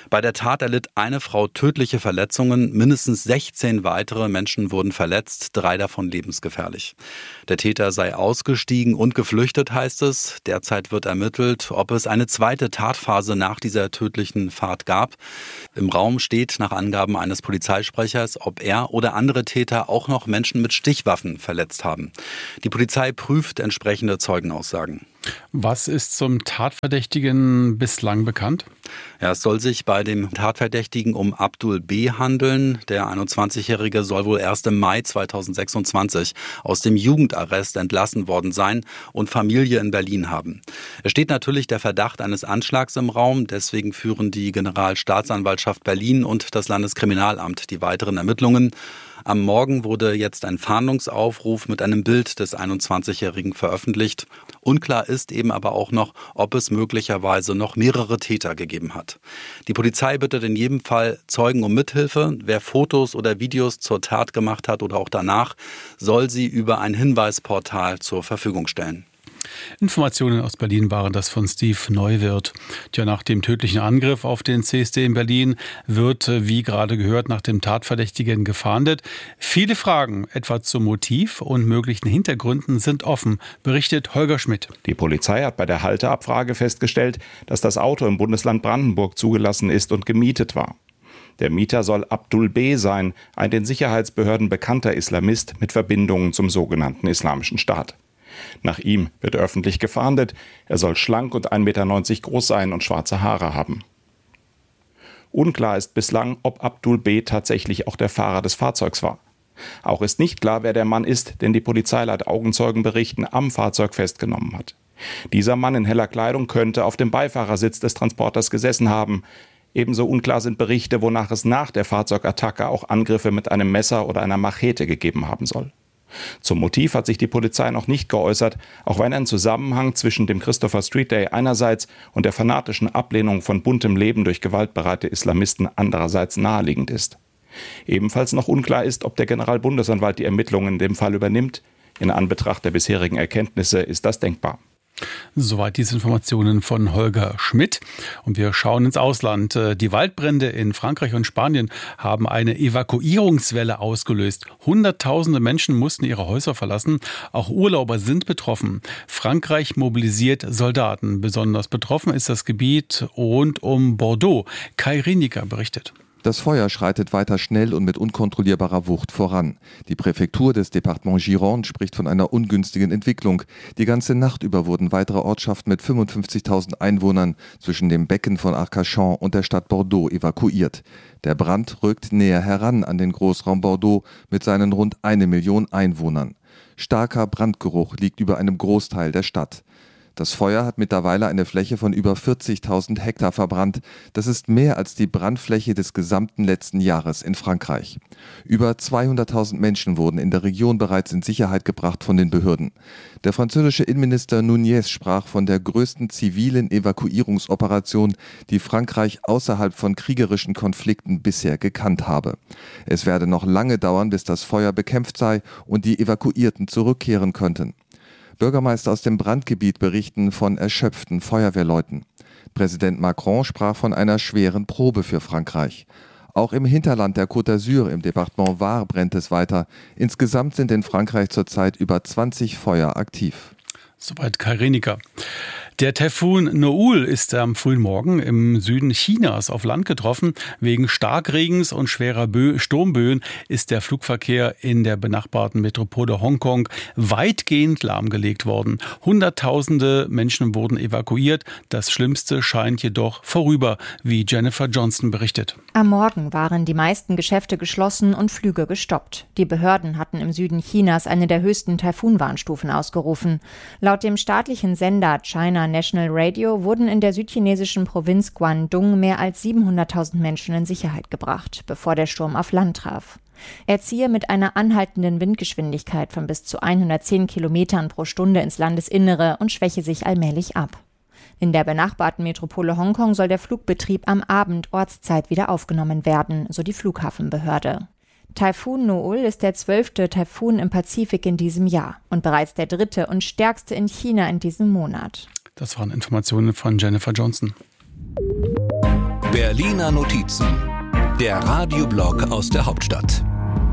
Bei der Tat erlitt eine Frau tödliche Verletzungen, mindestens 16 weitere Menschen wurden verletzt, 3 davon lebensgefährlich. Der Täter sei ausgestiegen und geflüchtet, heißt es. Derzeit wird ermittelt, ob es eine zweite Tatphase nach dieser tödlichen Fahrt gab. Im Raum steht nach Angaben eines Polizeisprechers, ob er oder andere Täter auch noch Menschen mit Stichwaffen verletzt haben. Die Polizei prüft entsprechende Zeugenaussagen. Was ist zum Tatverdächtigen bislang bekannt? Ja, es soll sich bei dem Tatverdächtigen um Abdul B. handeln. Der 21-Jährige soll wohl erst im Mai 2026 aus dem Jugendarrest entlassen worden sein und Familie in Berlin haben. Es steht natürlich der Verdacht eines Anschlags im Raum. Deswegen führen die Generalstaatsanwaltschaft Berlin und das Landeskriminalamt die weiteren Ermittlungen. Am Morgen wurde jetzt ein Fahndungsaufruf mit einem Bild des 21-Jährigen veröffentlicht. Unklar ist eben aber auch noch, ob es möglicherweise noch mehrere Täter gegeben hat. Die Polizei bittet in jedem Fall Zeugen um Mithilfe. Wer Fotos oder Videos zur Tat gemacht hat oder auch danach, soll sie über ein Hinweisportal zur Verfügung stellen. Informationen aus Berlin waren das von Steve Neuwirth. Tja, nach dem tödlichen Angriff auf den CSD in Berlin wird, wie gerade gehört, nach dem Tatverdächtigen gefahndet. Viele Fragen, etwa zum Motiv und möglichen Hintergründen, sind offen, berichtet Holger Schmidt. Die Polizei hat bei der Halteabfrage festgestellt, dass das Auto im Bundesland Brandenburg zugelassen ist und gemietet war. Der Mieter soll Abdul B. sein, ein den Sicherheitsbehörden bekannter Islamist mit Verbindungen zum sogenannten Islamischen Staat. Nach ihm wird öffentlich gefahndet. Er soll schlank und 1,90 Meter groß sein und schwarze Haare haben. Unklar ist bislang, ob Abdul B. tatsächlich auch der Fahrer des Fahrzeugs war. Auch ist nicht klar, wer der Mann ist, den die Polizei laut Augenzeugenberichten am Fahrzeug festgenommen hat. Dieser Mann in heller Kleidung könnte auf dem Beifahrersitz des Transporters gesessen haben. Ebenso unklar sind Berichte, wonach es nach der Fahrzeugattacke auch Angriffe mit einem Messer oder einer Machete gegeben haben soll. Zum Motiv hat sich die Polizei noch nicht geäußert, auch wenn ein Zusammenhang zwischen dem Christopher Street Day einerseits und der fanatischen Ablehnung von buntem Leben durch gewaltbereite Islamisten andererseits naheliegend ist. Ebenfalls noch unklar ist, ob der Generalbundesanwalt die Ermittlungen in dem Fall übernimmt. In Anbetracht der bisherigen Erkenntnisse ist das denkbar. Soweit diese Informationen von Holger Schmidt. Und wir schauen ins Ausland. Die Waldbrände in Frankreich und Spanien haben eine Evakuierungswelle ausgelöst. Hunderttausende Menschen mussten ihre Häuser verlassen. Auch Urlauber sind betroffen. Frankreich mobilisiert Soldaten. Besonders betroffen ist das Gebiet rund um Bordeaux. Kai Rienecker berichtet. Das Feuer schreitet weiter schnell und mit unkontrollierbarer Wucht voran. Die Präfektur des Departements Gironde spricht von einer ungünstigen Entwicklung. Die ganze Nacht über wurden weitere Ortschaften mit 55.000 Einwohnern zwischen dem Becken von Arcachon und der Stadt Bordeaux evakuiert. Der Brand rückt näher heran an den Großraum Bordeaux mit seinen rund 1 Million Einwohnern. Starker Brandgeruch liegt über einem Großteil der Stadt. Das Feuer hat mittlerweile eine Fläche von über 40.000 Hektar verbrannt. Das ist mehr als die Brandfläche des gesamten letzten Jahres in Frankreich. Über 200.000 Menschen wurden in der Region bereits in Sicherheit gebracht von den Behörden. Der französische Innenminister Nunez sprach von der größten zivilen Evakuierungsoperation, die Frankreich außerhalb von kriegerischen Konflikten bisher gekannt habe. Es werde noch lange dauern, bis das Feuer bekämpft sei und die Evakuierten zurückkehren könnten. Bürgermeister aus dem Brandgebiet berichten von erschöpften Feuerwehrleuten. Präsident Macron sprach von einer schweren Probe für Frankreich. Auch im Hinterland der Côte d'Azur im Departement Var brennt es weiter. Insgesamt sind in Frankreich zurzeit über 20 Feuer aktiv. Soweit Kai Rienecker. Der Taifun Noul ist am frühen Morgen im Süden Chinas auf Land getroffen. Wegen Starkregens und schwerer Sturmböen ist der Flugverkehr in der benachbarten Metropole Hongkong weitgehend lahmgelegt worden. Hunderttausende Menschen wurden evakuiert. Das Schlimmste scheint jedoch vorüber, wie Jennifer Johnston berichtet. Am Morgen waren die meisten Geschäfte geschlossen und Flüge gestoppt. Die Behörden hatten im Süden Chinas eine der höchsten Taifunwarnstufen ausgerufen. Laut dem staatlichen Sender China National Radio wurden in der südchinesischen Provinz Guangdong mehr als 700.000 Menschen in Sicherheit gebracht, bevor der Sturm auf Land traf. Er ziehe mit einer anhaltenden Windgeschwindigkeit von bis zu 110 Kilometern pro Stunde ins Landesinnere und schwäche sich allmählich ab. In der benachbarten Metropole Hongkong soll der Flugbetrieb am Abend Ortszeit wieder aufgenommen werden, so die Flughafenbehörde. Taifun Noul ist der 12. Taifun im Pazifik in diesem Jahr und bereits der 3. und stärkste in China in diesem Monat. Das waren Informationen von Jennifer Johnston. Berliner Notizen, der Radioblog aus der Hauptstadt.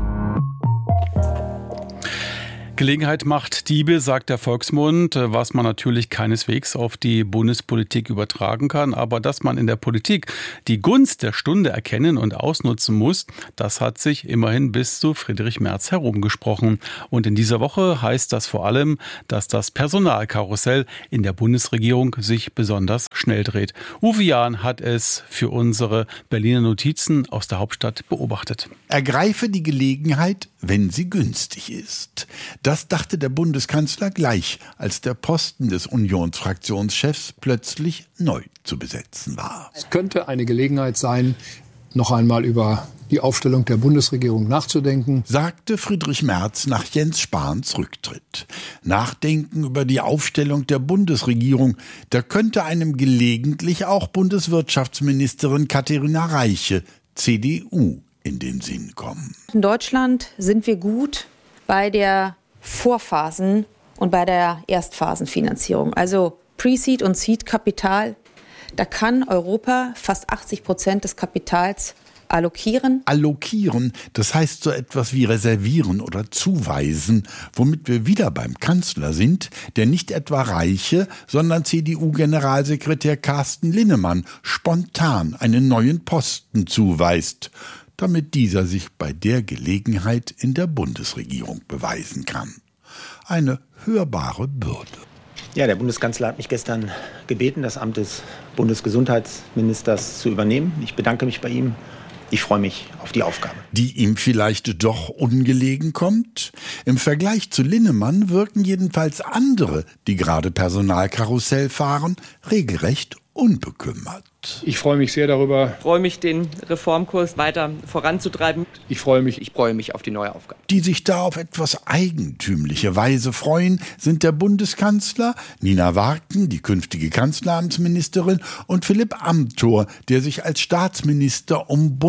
Gelegenheit macht Diebe, sagt der Volksmund, was man natürlich keineswegs auf die Bundespolitik übertragen kann. Aber dass man in der Politik die Gunst der Stunde erkennen und ausnutzen muss, das hat sich immerhin bis zu Friedrich Merz herumgesprochen. Und in dieser Woche heißt das vor allem, dass das Personalkarussell in der Bundesregierung sich besonders schnell dreht. Uwe Jahn hat es für unsere Berliner Notizen aus der Hauptstadt beobachtet. Ergreife die Gelegenheit, wenn sie günstig ist. Das dachte der Bundeskanzler gleich, als der Posten des Unionsfraktionschefs plötzlich neu zu besetzen war. Es könnte eine Gelegenheit sein, noch einmal über die Aufstellung der Bundesregierung nachzudenken, sagte Friedrich Merz nach Jens Spahns Rücktritt. Nachdenken über die Aufstellung der Bundesregierung, da könnte einem gelegentlich auch Bundeswirtschaftsministerin Katharina Reiche, CDU, in den Sinn kommen. In Deutschland sind wir gut bei der Vorphasen- und bei der Erstphasenfinanzierung. Also Pre-Seed und Seed-Kapital. Da kann Europa fast 80% des Kapitals allokieren. Allokieren, das heißt so etwas wie reservieren oder zuweisen, womit wir wieder beim Kanzler sind, der nicht etwa Reiche, sondern CDU-Generalsekretär Carsten Linnemann spontan einen neuen Posten zuweist, damit dieser sich bei der Gelegenheit in der Bundesregierung beweisen kann. Eine hörbare Bürde. Ja, der Bundeskanzler hat mich gestern gebeten, das Amt des Bundesgesundheitsministers zu übernehmen. Ich bedanke mich bei ihm. Ich freue mich auf die Aufgabe. Die ihm vielleicht doch ungelegen kommt? Im Vergleich zu Linnemann wirken jedenfalls andere, die gerade Personalkarussell fahren, regelrecht unbekümmert. Ich freue mich sehr darüber. Ich freue mich, den Reformkurs weiter voranzutreiben. Ich freue mich auf die neue Aufgabe. Die sich da auf etwas eigentümliche Weise freuen, sind der Bundeskanzler, Nina Warken, die künftige Kanzleramtsministerin, und Philipp Amthor, der sich als Staatsminister um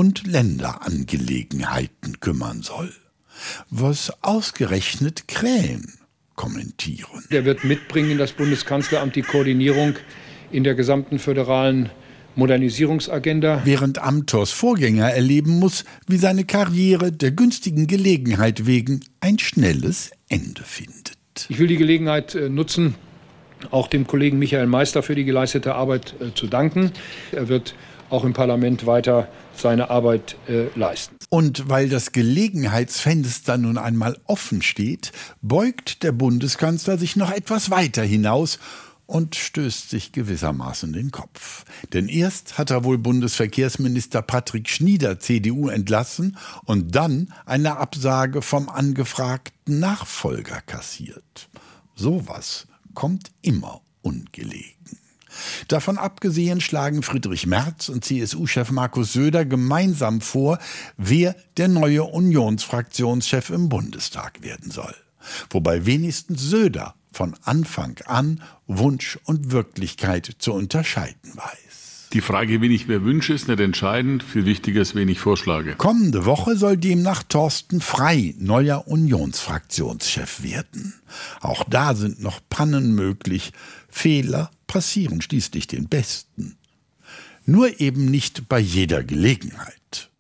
Bund-Länder-Angelegenheiten kümmern soll. Was ausgerechnet Krähen kommentieren. Der wird mitbringen in das Bundeskanzleramt die Koordinierung in der gesamten föderalen Modernisierungsagenda. Während Amthors Vorgänger erleben muss, wie seine Karriere der günstigen Gelegenheit wegen ein schnelles Ende findet. Ich will die Gelegenheit nutzen, auch dem Kollegen Michael Meister für die geleistete Arbeit zu danken. Er wird auch im Parlament weiter seine Arbeit leisten. Und weil das Gelegenheitsfenster nun einmal offen steht, beugt der Bundeskanzler sich noch etwas weiter hinaus und stößt sich gewissermaßen den Kopf. Denn erst hat er wohl Bundesverkehrsminister Patrick Schnieder, CDU, entlassen und dann eine Absage vom angefragten Nachfolger kassiert. Sowas kommt immer ungelegen. Davon abgesehen schlagen Friedrich Merz und CSU-Chef Markus Söder gemeinsam vor, wer der neue Unionsfraktionschef im Bundestag werden soll. Wobei wenigstens Söder von Anfang an Wunsch und Wirklichkeit zu unterscheiden weiß. Die Frage, wen ich mir wünsche, ist nicht entscheidend. Viel wichtiger ist, wen ich vorschlage. Kommende Woche soll demnach Thorsten Frey neuer Unionsfraktionschef werden. Auch da sind noch Pannen möglich. Fehler passieren schließlich den Besten. Nur eben nicht bei jeder Gelegenheit.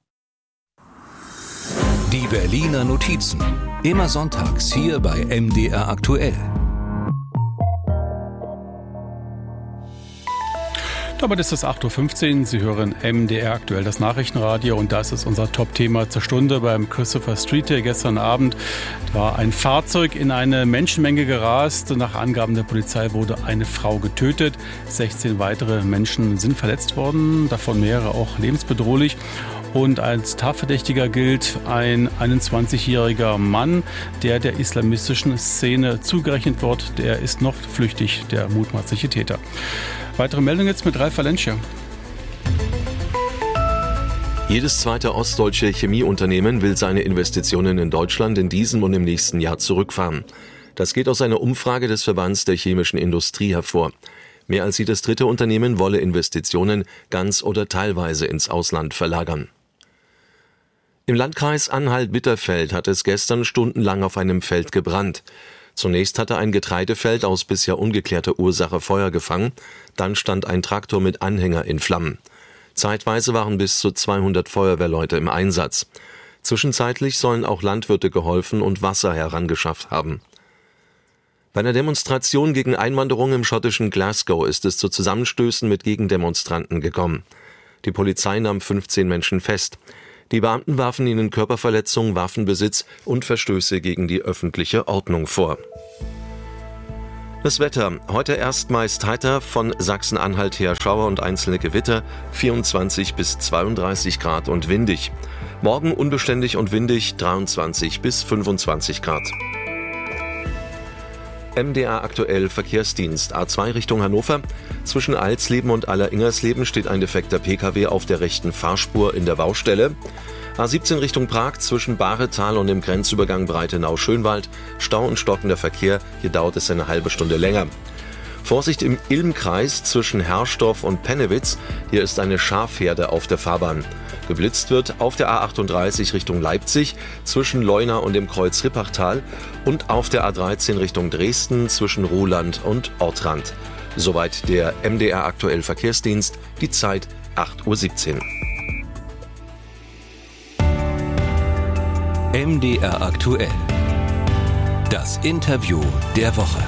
Die Berliner Notizen. Immer sonntags hier bei MDR aktuell. Damit ist es 8.15 Uhr. Sie hören MDR aktuell, das Nachrichtenradio. Und das ist unser Top-Thema zur Stunde beim Christopher Street Day. Gestern Abend war ein Fahrzeug in eine Menschenmenge gerast. Nach Angaben der Polizei wurde eine Frau getötet. 16 weitere Menschen sind verletzt worden, davon mehrere auch lebensbedrohlich. Und als Tatverdächtiger gilt ein 21-jähriger Mann, der islamistischen Szene zugerechnet wird. Der ist noch flüchtig, der mutmaßliche Täter. Weitere Meldung jetzt mit Ralf Valencia. Jedes zweite ostdeutsche Chemieunternehmen will seine Investitionen in Deutschland in diesem und im nächsten Jahr zurückfahren. Das geht aus einer Umfrage des Verbands der chemischen Industrie hervor. Mehr als jedes dritte Unternehmen wolle Investitionen ganz oder teilweise ins Ausland verlagern. Im Landkreis Anhalt-Bitterfeld hat es gestern stundenlang auf einem Feld gebrannt. Zunächst hatte ein Getreidefeld aus bisher ungeklärter Ursache Feuer gefangen, dann stand ein Traktor mit Anhänger in Flammen. Zeitweise waren bis zu 200 Feuerwehrleute im Einsatz. Zwischenzeitlich sollen auch Landwirte geholfen und Wasser herangeschafft haben. Bei einer Demonstration gegen Einwanderung im schottischen Glasgow ist es zu Zusammenstößen mit Gegendemonstranten gekommen. Die Polizei nahm 15 Menschen fest. Die Beamten warfen ihnen Körperverletzung, Waffenbesitz und Verstöße gegen die öffentliche Ordnung vor. Das Wetter. Heute erst meist heiter, von Sachsen-Anhalt her Schauer und einzelne Gewitter, 24 bis 32 Grad und windig. Morgen unbeständig und windig, 23 bis 25 Grad. MDR aktuell Verkehrsdienst. A2 Richtung Hannover. Zwischen Alsleben und Aller-Ingersleben steht ein defekter Pkw auf der rechten Fahrspur in der Baustelle. A17 Richtung Prag zwischen Baretal und dem Grenzübergang Breitenau-Schönwald. Stau und stockender Verkehr. Hier dauert es eine halbe Stunde länger. Vorsicht im Ilmkreis zwischen Herrsdorf und Pennewitz. Hier ist eine Schafherde auf der Fahrbahn. Geblitzt wird auf der A38 Richtung Leipzig zwischen Leuna und dem Kreuz Rippachtal und auf der A13 Richtung Dresden zwischen Ruhland und Ortrand. Soweit der MDR aktuell Verkehrsdienst. Die Zeit 8:17 Uhr. MDR aktuell. Das Interview der Woche.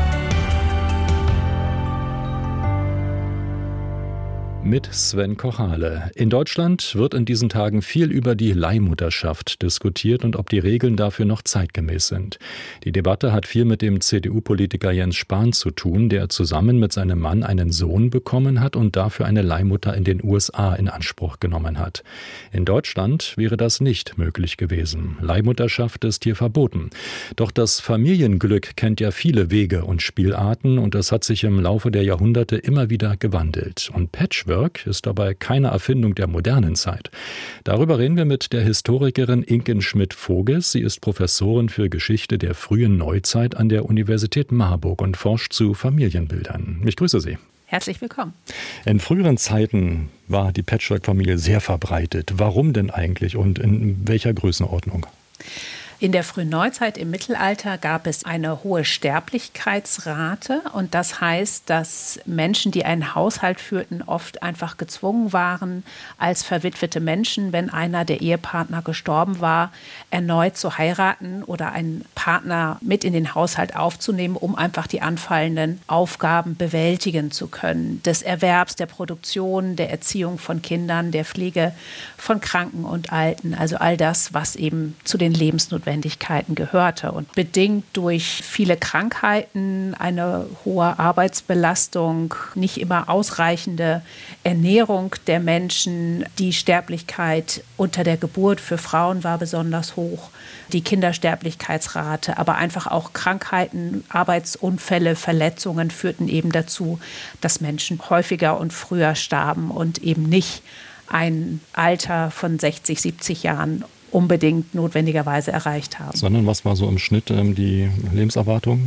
Mit Sven Kochale. In Deutschland wird in diesen Tagen viel über die Leihmutterschaft diskutiert und ob die Regeln dafür noch zeitgemäß sind. Die Debatte hat viel mit dem CDU-Politiker Jens Spahn zu tun, der zusammen mit seinem Mann einen Sohn bekommen hat und dafür eine Leihmutter in den USA in Anspruch genommen hat. In Deutschland wäre das nicht möglich gewesen. Leihmutterschaft ist hier verboten. Doch das Familienglück kennt ja viele Wege und Spielarten und das hat sich im Laufe der Jahrhunderte immer wieder gewandelt. Und Patchwork ist dabei keine Erfindung der modernen Zeit. Darüber reden wir mit der Historikerin Inken Schmidt-Voges. Sie ist Professorin für Geschichte der frühen Neuzeit an der Universität Marburg und forscht zu Familienbildern. Ich grüße Sie. Herzlich willkommen. In früheren Zeiten war die Patchwork-Familie sehr verbreitet. Warum denn eigentlich und in welcher Größenordnung? In der frühen Neuzeit im Mittelalter gab es eine hohe Sterblichkeitsrate und das heißt, dass Menschen, die einen Haushalt führten, oft einfach gezwungen waren, als verwitwete Menschen, wenn einer der Ehepartner gestorben war, erneut zu heiraten oder einen Partner mit in den Haushalt aufzunehmen, um einfach die anfallenden Aufgaben bewältigen zu können. Des Erwerbs, der Produktion, der Erziehung von Kindern, der Pflege von Kranken und Alten, also all das, was eben zu den Lebensnotwendigkeiten gehörte. Und bedingt durch viele Krankheiten, eine hohe Arbeitsbelastung, nicht immer ausreichende Ernährung der Menschen, die Sterblichkeit unter der Geburt für Frauen war besonders hoch, die Kindersterblichkeitsrate, aber einfach auch Krankheiten, Arbeitsunfälle, Verletzungen führten eben dazu, dass Menschen häufiger und früher starben und eben nicht ein Alter von 60, 70 Jahren unbedingt notwendigerweise erreicht haben. Sondern was war so im Schnitt die Lebenserwartung?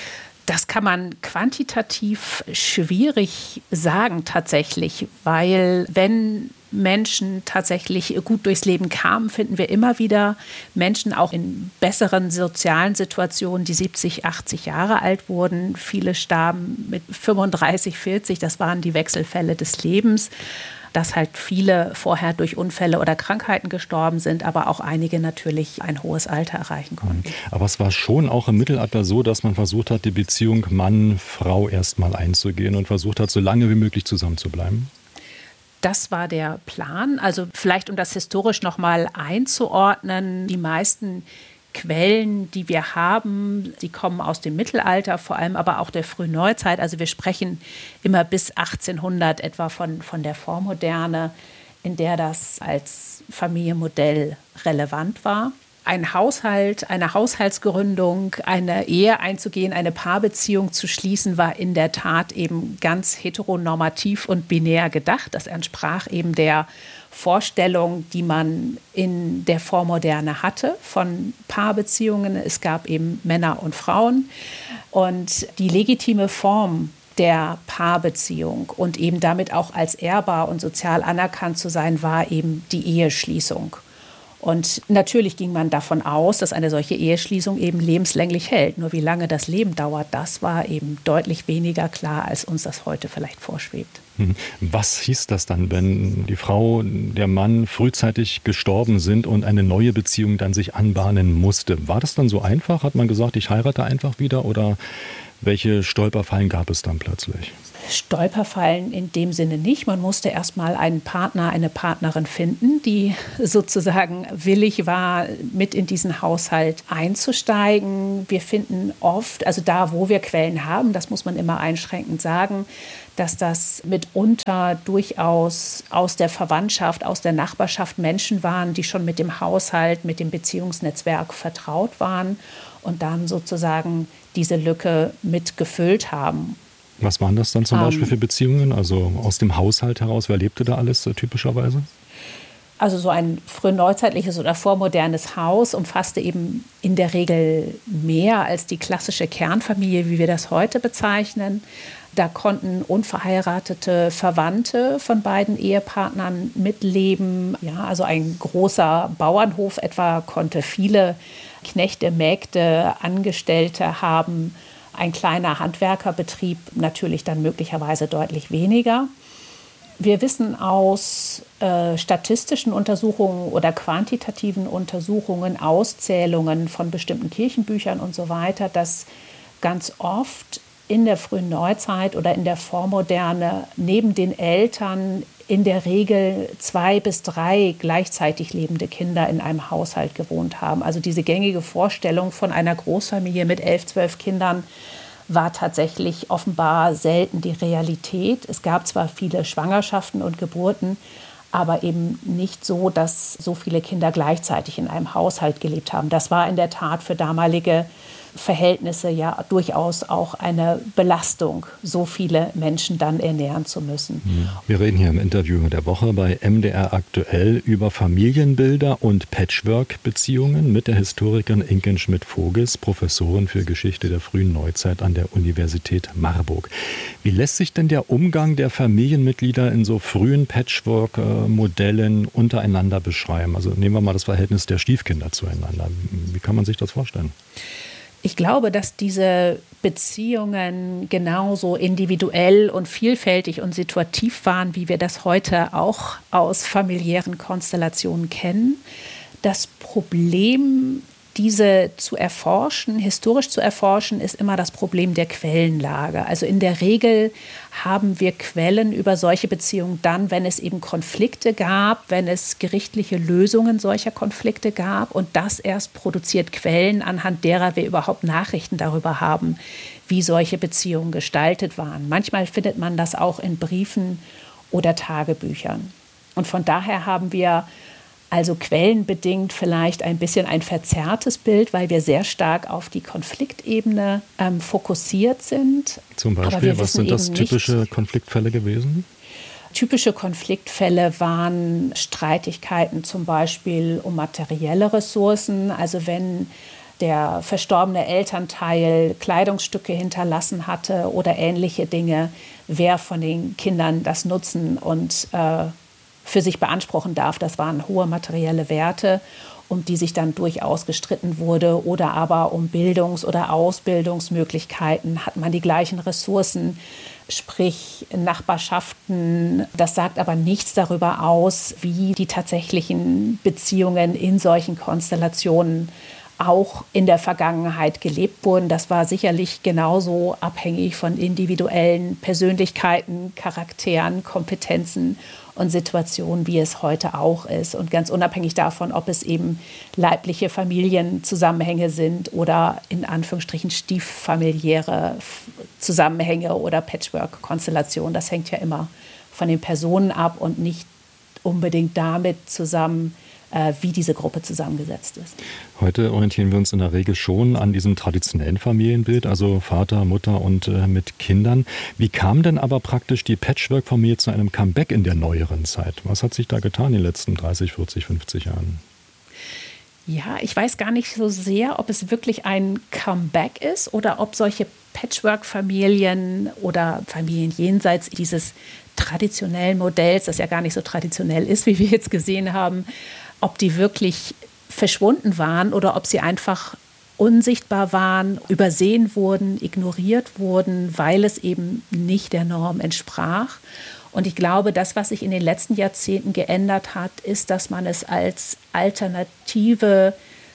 Das kann man quantitativ schwierig sagen tatsächlich, weil wenn Menschen tatsächlich gut durchs Leben kamen, finden wir immer wieder Menschen auch in besseren sozialen Situationen, die 70, 80 Jahre alt wurden. Viele starben mit 35, 40, das waren die Wechselfälle des Lebens. Dass halt viele vorher durch Unfälle oder Krankheiten gestorben sind, aber auch einige natürlich ein hohes Alter erreichen konnten. Aber es war schon auch im Mittelalter so, dass man versucht hat, die Beziehung Mann-Frau erstmal einzugehen und versucht hat, so lange wie möglich zusammen zu bleiben? Das war der Plan. Also vielleicht, um das historisch noch mal einzuordnen, die meisten Quellen, die wir haben, die kommen aus dem Mittelalter, vor allem aber auch der frühen Neuzeit. Also wir sprechen immer bis 1800 etwa von der Vormoderne, in der das als Familienmodell relevant war. Ein Haushalt, eine Haushaltsgründung, eine Ehe einzugehen, eine Paarbeziehung zu schließen, war in der Tat eben ganz heteronormativ und binär gedacht. Das entsprach eben der Vorstellung, die man in der Vormoderne hatte von Paarbeziehungen. Es gab eben Männer und Frauen. Und die legitime Form der Paarbeziehung und eben damit auch als ehrbar und sozial anerkannt zu sein, war eben die Eheschließung. Und natürlich ging man davon aus, dass eine solche Eheschließung eben lebenslänglich hält. Nur wie lange das Leben dauert, das war eben deutlich weniger klar, als uns das heute vielleicht vorschwebt. Was hieß das dann, wenn die Frau, der Mann frühzeitig gestorben sind und eine neue Beziehung dann sich anbahnen musste? War das dann so einfach? Hat man gesagt, ich heirate einfach wieder? Oder welche Stolperfallen gab es dann plötzlich? Stolperfallen in dem Sinne nicht. Man musste erst mal einen Partner, eine Partnerin finden, die sozusagen willig war, mit in diesen Haushalt einzusteigen. Wir finden oft, also da, wo wir Quellen haben, das muss man immer einschränkend sagen, dass das mitunter durchaus aus der Verwandtschaft, aus der Nachbarschaft Menschen waren, die schon mit dem Haushalt, mit dem Beziehungsnetzwerk vertraut waren und dann sozusagen diese Lücke mitgefüllt haben. Was waren das dann zum Beispiel für Beziehungen? Also aus dem Haushalt heraus, wer lebte da alles typischerweise? Also so ein frühneuzeitliches oder vormodernes Haus umfasste eben in der Regel mehr als die klassische Kernfamilie, wie wir das heute bezeichnen. Da konnten unverheiratete Verwandte von beiden Ehepartnern mitleben. Ja, also ein großer Bauernhof etwa konnte viele Knechte, Mägde, Angestellte haben. Ein kleiner Handwerkerbetrieb natürlich dann möglicherweise deutlich weniger. Wir wissen aus statistischen Untersuchungen oder quantitativen Untersuchungen, Auszählungen von bestimmten Kirchenbüchern und so weiter, dass ganz oft in der frühen Neuzeit oder in der Vormoderne neben den Eltern in der Regel 2 bis 3 gleichzeitig lebende Kinder in einem Haushalt gewohnt haben. Also diese gängige Vorstellung von einer Großfamilie mit 11, 12 Kindern war tatsächlich offenbar selten die Realität. Es gab zwar viele Schwangerschaften und Geburten, aber eben nicht so, dass so viele Kinder gleichzeitig in einem Haushalt gelebt haben. Das war in der Tat für damalige Verhältnisse ja durchaus auch eine Belastung, so viele Menschen dann ernähren zu müssen. Wir reden hier im Interview der Woche bei MDR aktuell über Familienbilder und Patchwork-Beziehungen mit der Historikerin Inken Schmidt-Voges, Professorin für Geschichte der frühen Neuzeit an der Universität Marburg. Wie lässt sich denn der Umgang der Familienmitglieder in so frühen Patchwork-Modellen untereinander beschreiben? Also nehmen wir mal das Verhältnis der Stiefkinder zueinander. Wie kann man sich das vorstellen? Ich glaube, dass diese Beziehungen genauso individuell und vielfältig und situativ waren, wie wir das heute auch aus familiären Konstellationen kennen. Das Problem, diese zu erforschen, historisch zu erforschen, ist immer das Problem der Quellenlage. Also in der Regel haben wir Quellen über solche Beziehungen dann, wenn es eben Konflikte gab, wenn es gerichtliche Lösungen solcher Konflikte gab. Und das erst produziert Quellen, anhand derer wir überhaupt Nachrichten darüber haben, wie solche Beziehungen gestaltet waren. Manchmal findet man das auch in Briefen oder Tagebüchern. Und von daher haben wir also quellenbedingt vielleicht ein bisschen ein verzerrtes Bild, weil wir sehr stark auf die Konfliktebene fokussiert sind. Zum Beispiel, was sind das typische Konfliktfälle gewesen? Typische Konfliktfälle waren Streitigkeiten zum Beispiel um materielle Ressourcen. Also wenn der verstorbene Elternteil Kleidungsstücke hinterlassen hatte oder ähnliche Dinge, wer von den Kindern das nutzen und für sich beanspruchen darf. Das waren hohe materielle Werte, um die sich dann durchaus gestritten wurde. Oder aber um Bildungs- oder Ausbildungsmöglichkeiten hat man die gleichen Ressourcen, sprich Nachbarschaften. Das sagt aber nichts darüber aus, wie die tatsächlichen Beziehungen in solchen Konstellationen auch in der Vergangenheit gelebt wurden. Das war sicherlich genauso abhängig von individuellen Persönlichkeiten, Charakteren, Kompetenzen und Situationen, wie es heute auch ist. Und ganz unabhängig davon, ob es eben leibliche Familienzusammenhänge sind oder in Anführungsstrichen stieffamiliäre Zusammenhänge oder Patchwork-Konstellationen. Das hängt ja immer von den Personen ab und nicht unbedingt damit zusammen, wie diese Gruppe zusammengesetzt ist. Heute orientieren wir uns in der Regel schon an diesem traditionellen Familienbild, also Vater, Mutter und mit Kindern. Wie kam denn aber praktisch die Patchwork-Familie zu einem Comeback in der neueren Zeit? Was hat sich da getan in den letzten 30, 40, 50 Jahren? Ja, ich weiß gar nicht so sehr, ob es wirklich ein Comeback ist oder ob solche Patchwork-Familien oder Familien jenseits dieses traditionellen Modells, das ja gar nicht so traditionell ist, wie wir jetzt gesehen haben, ob die wirklich verschwunden waren oder ob sie einfach unsichtbar waren, übersehen wurden, ignoriert wurden, weil es eben nicht der Norm entsprach. Und ich glaube, das, was sich in den letzten Jahrzehnten geändert hat, ist, dass man es als Alternative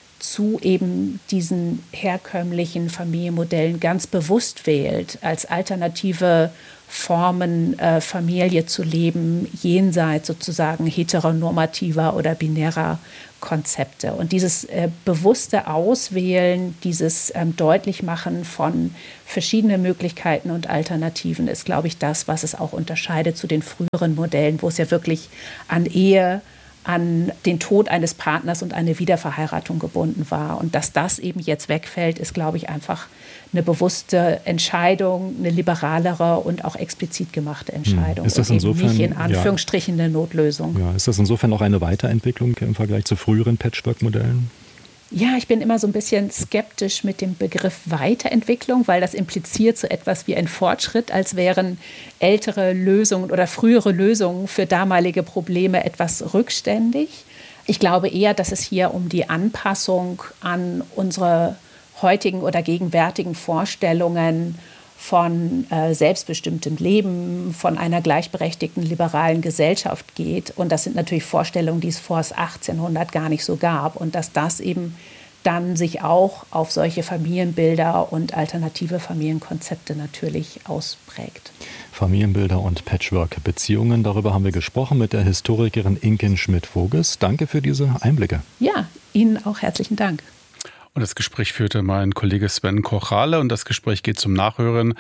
zu eben diesen herkömmlichen Familienmodellen ganz bewusst wählt, als alternative Formen, Familie zu leben, jenseits sozusagen heteronormativer oder binärer Konzepte. Und dieses bewusste Auswählen, dieses Deutlichmachen von verschiedenen Möglichkeiten und Alternativen ist, glaube ich, das, was es auch unterscheidet zu den früheren Modellen, wo es ja wirklich an Ehe, an den Tod eines Partners und eine Wiederverheiratung gebunden war. Und dass das eben jetzt wegfällt, ist, glaube ich, einfach eine bewusste Entscheidung, eine liberalere und auch explizit gemachte Entscheidung. Ist das und insofern, eben nicht in Anführungsstrichen eine Notlösung. Ja, ist das insofern auch eine Weiterentwicklung im Vergleich zu früheren Patchwork-Modellen? Ja, ich bin immer so ein bisschen skeptisch mit dem Begriff Weiterentwicklung, weil das impliziert so etwas wie ein Fortschritt, als wären ältere Lösungen oder frühere Lösungen für damalige Probleme etwas rückständig. Ich glaube eher, dass es hier um die Anpassung an unsere heutigen oder gegenwärtigen Vorstellungen von selbstbestimmtem Leben, von einer gleichberechtigten liberalen Gesellschaft geht. Und das sind natürlich Vorstellungen, die es vor 1800 gar nicht so gab. Und dass das eben dann sich auch auf solche Familienbilder und alternative Familienkonzepte natürlich ausprägt. Familienbilder und Patchwork-Beziehungen, darüber haben wir gesprochen mit der Historikerin Inken Schmidt-Voges. Danke für diese Einblicke. Ja, Ihnen auch herzlichen Dank. Und das Gespräch führte mein Kollege Sven Kochale und das Gespräch geht zum Nachhören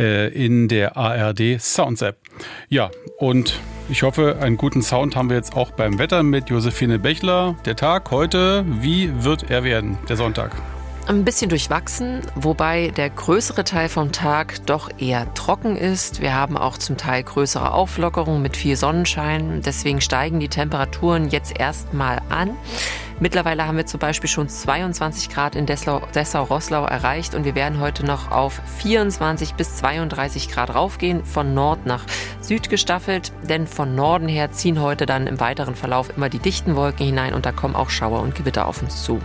in der ARD Sounds App. Ja, und ich hoffe, einen guten Sound haben wir jetzt auch beim Wetter mit Josephine Bechler. Der Tag heute, wie wird er werden, der Sonntag? Ein bisschen durchwachsen, wobei der größere Teil vom Tag doch eher trocken ist. Wir haben auch zum Teil größere Auflockerungen mit viel Sonnenschein. Deswegen steigen die Temperaturen jetzt erstmal an. Mittlerweile haben wir zum Beispiel schon 22 Grad in Dessau-Roßlau erreicht und wir werden heute noch auf 24 bis 32 Grad raufgehen, von Nord nach Süd gestaffelt. Denn von Norden her ziehen heute dann im weiteren Verlauf immer die dichten Wolken hinein und da kommen auch Schauer und Gewitter auf uns zu.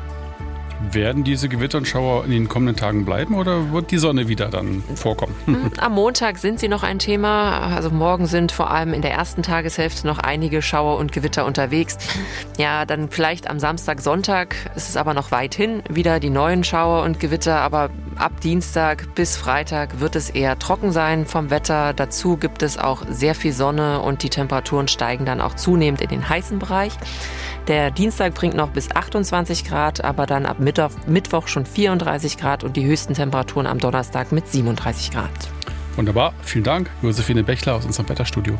Werden diese Gewitter und Schauer in den kommenden Tagen bleiben oder wird die Sonne wieder dann vorkommen? Am Montag sind sie noch ein Thema. Also morgen sind vor allem in der ersten Tageshälfte noch einige Schauer und Gewitter unterwegs. Ja, dann vielleicht am Samstag, Sonntag ist es aber noch weit hin. Wieder die neuen Schauer und Gewitter, aber ab Dienstag bis Freitag wird es eher trocken sein vom Wetter. Dazu gibt es auch sehr viel Sonne und die Temperaturen steigen dann auch zunehmend in den heißen Bereich. Der Dienstag bringt noch bis 28 Grad, aber dann ab Mittwoch schon 34 Grad und die höchsten Temperaturen am Donnerstag mit 37 Grad. Wunderbar, vielen Dank, Josephine Bechler aus unserem Wetterstudio.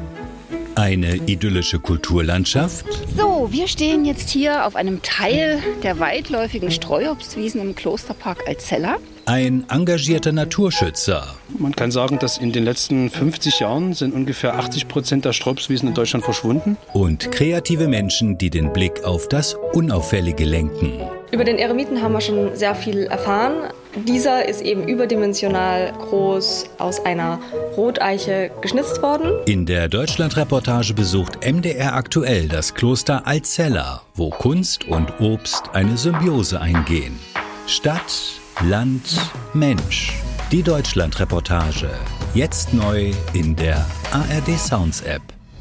Eine idyllische Kulturlandschaft? So, wir stehen jetzt hier auf einem Teil der weitläufigen Streuobstwiesen im Klosterpark Alzella. Ein engagierter Naturschützer. Man kann sagen, dass in den letzten 50 Jahren sind ungefähr 80% der Streuobstwiesen in Deutschland verschwunden. Und kreative Menschen, die den Blick auf das Unauffällige lenken. Über den Eremiten haben wir schon sehr viel erfahren. Dieser ist eben überdimensional groß aus einer Roteiche geschnitzt worden. In der Deutschlandreportage besucht MDR aktuell das Kloster Alzella, wo Kunst und Obst eine Symbiose eingehen. Stadt, Land, Mensch. Die Deutschlandreportage. Jetzt neu in der ARD Sounds App.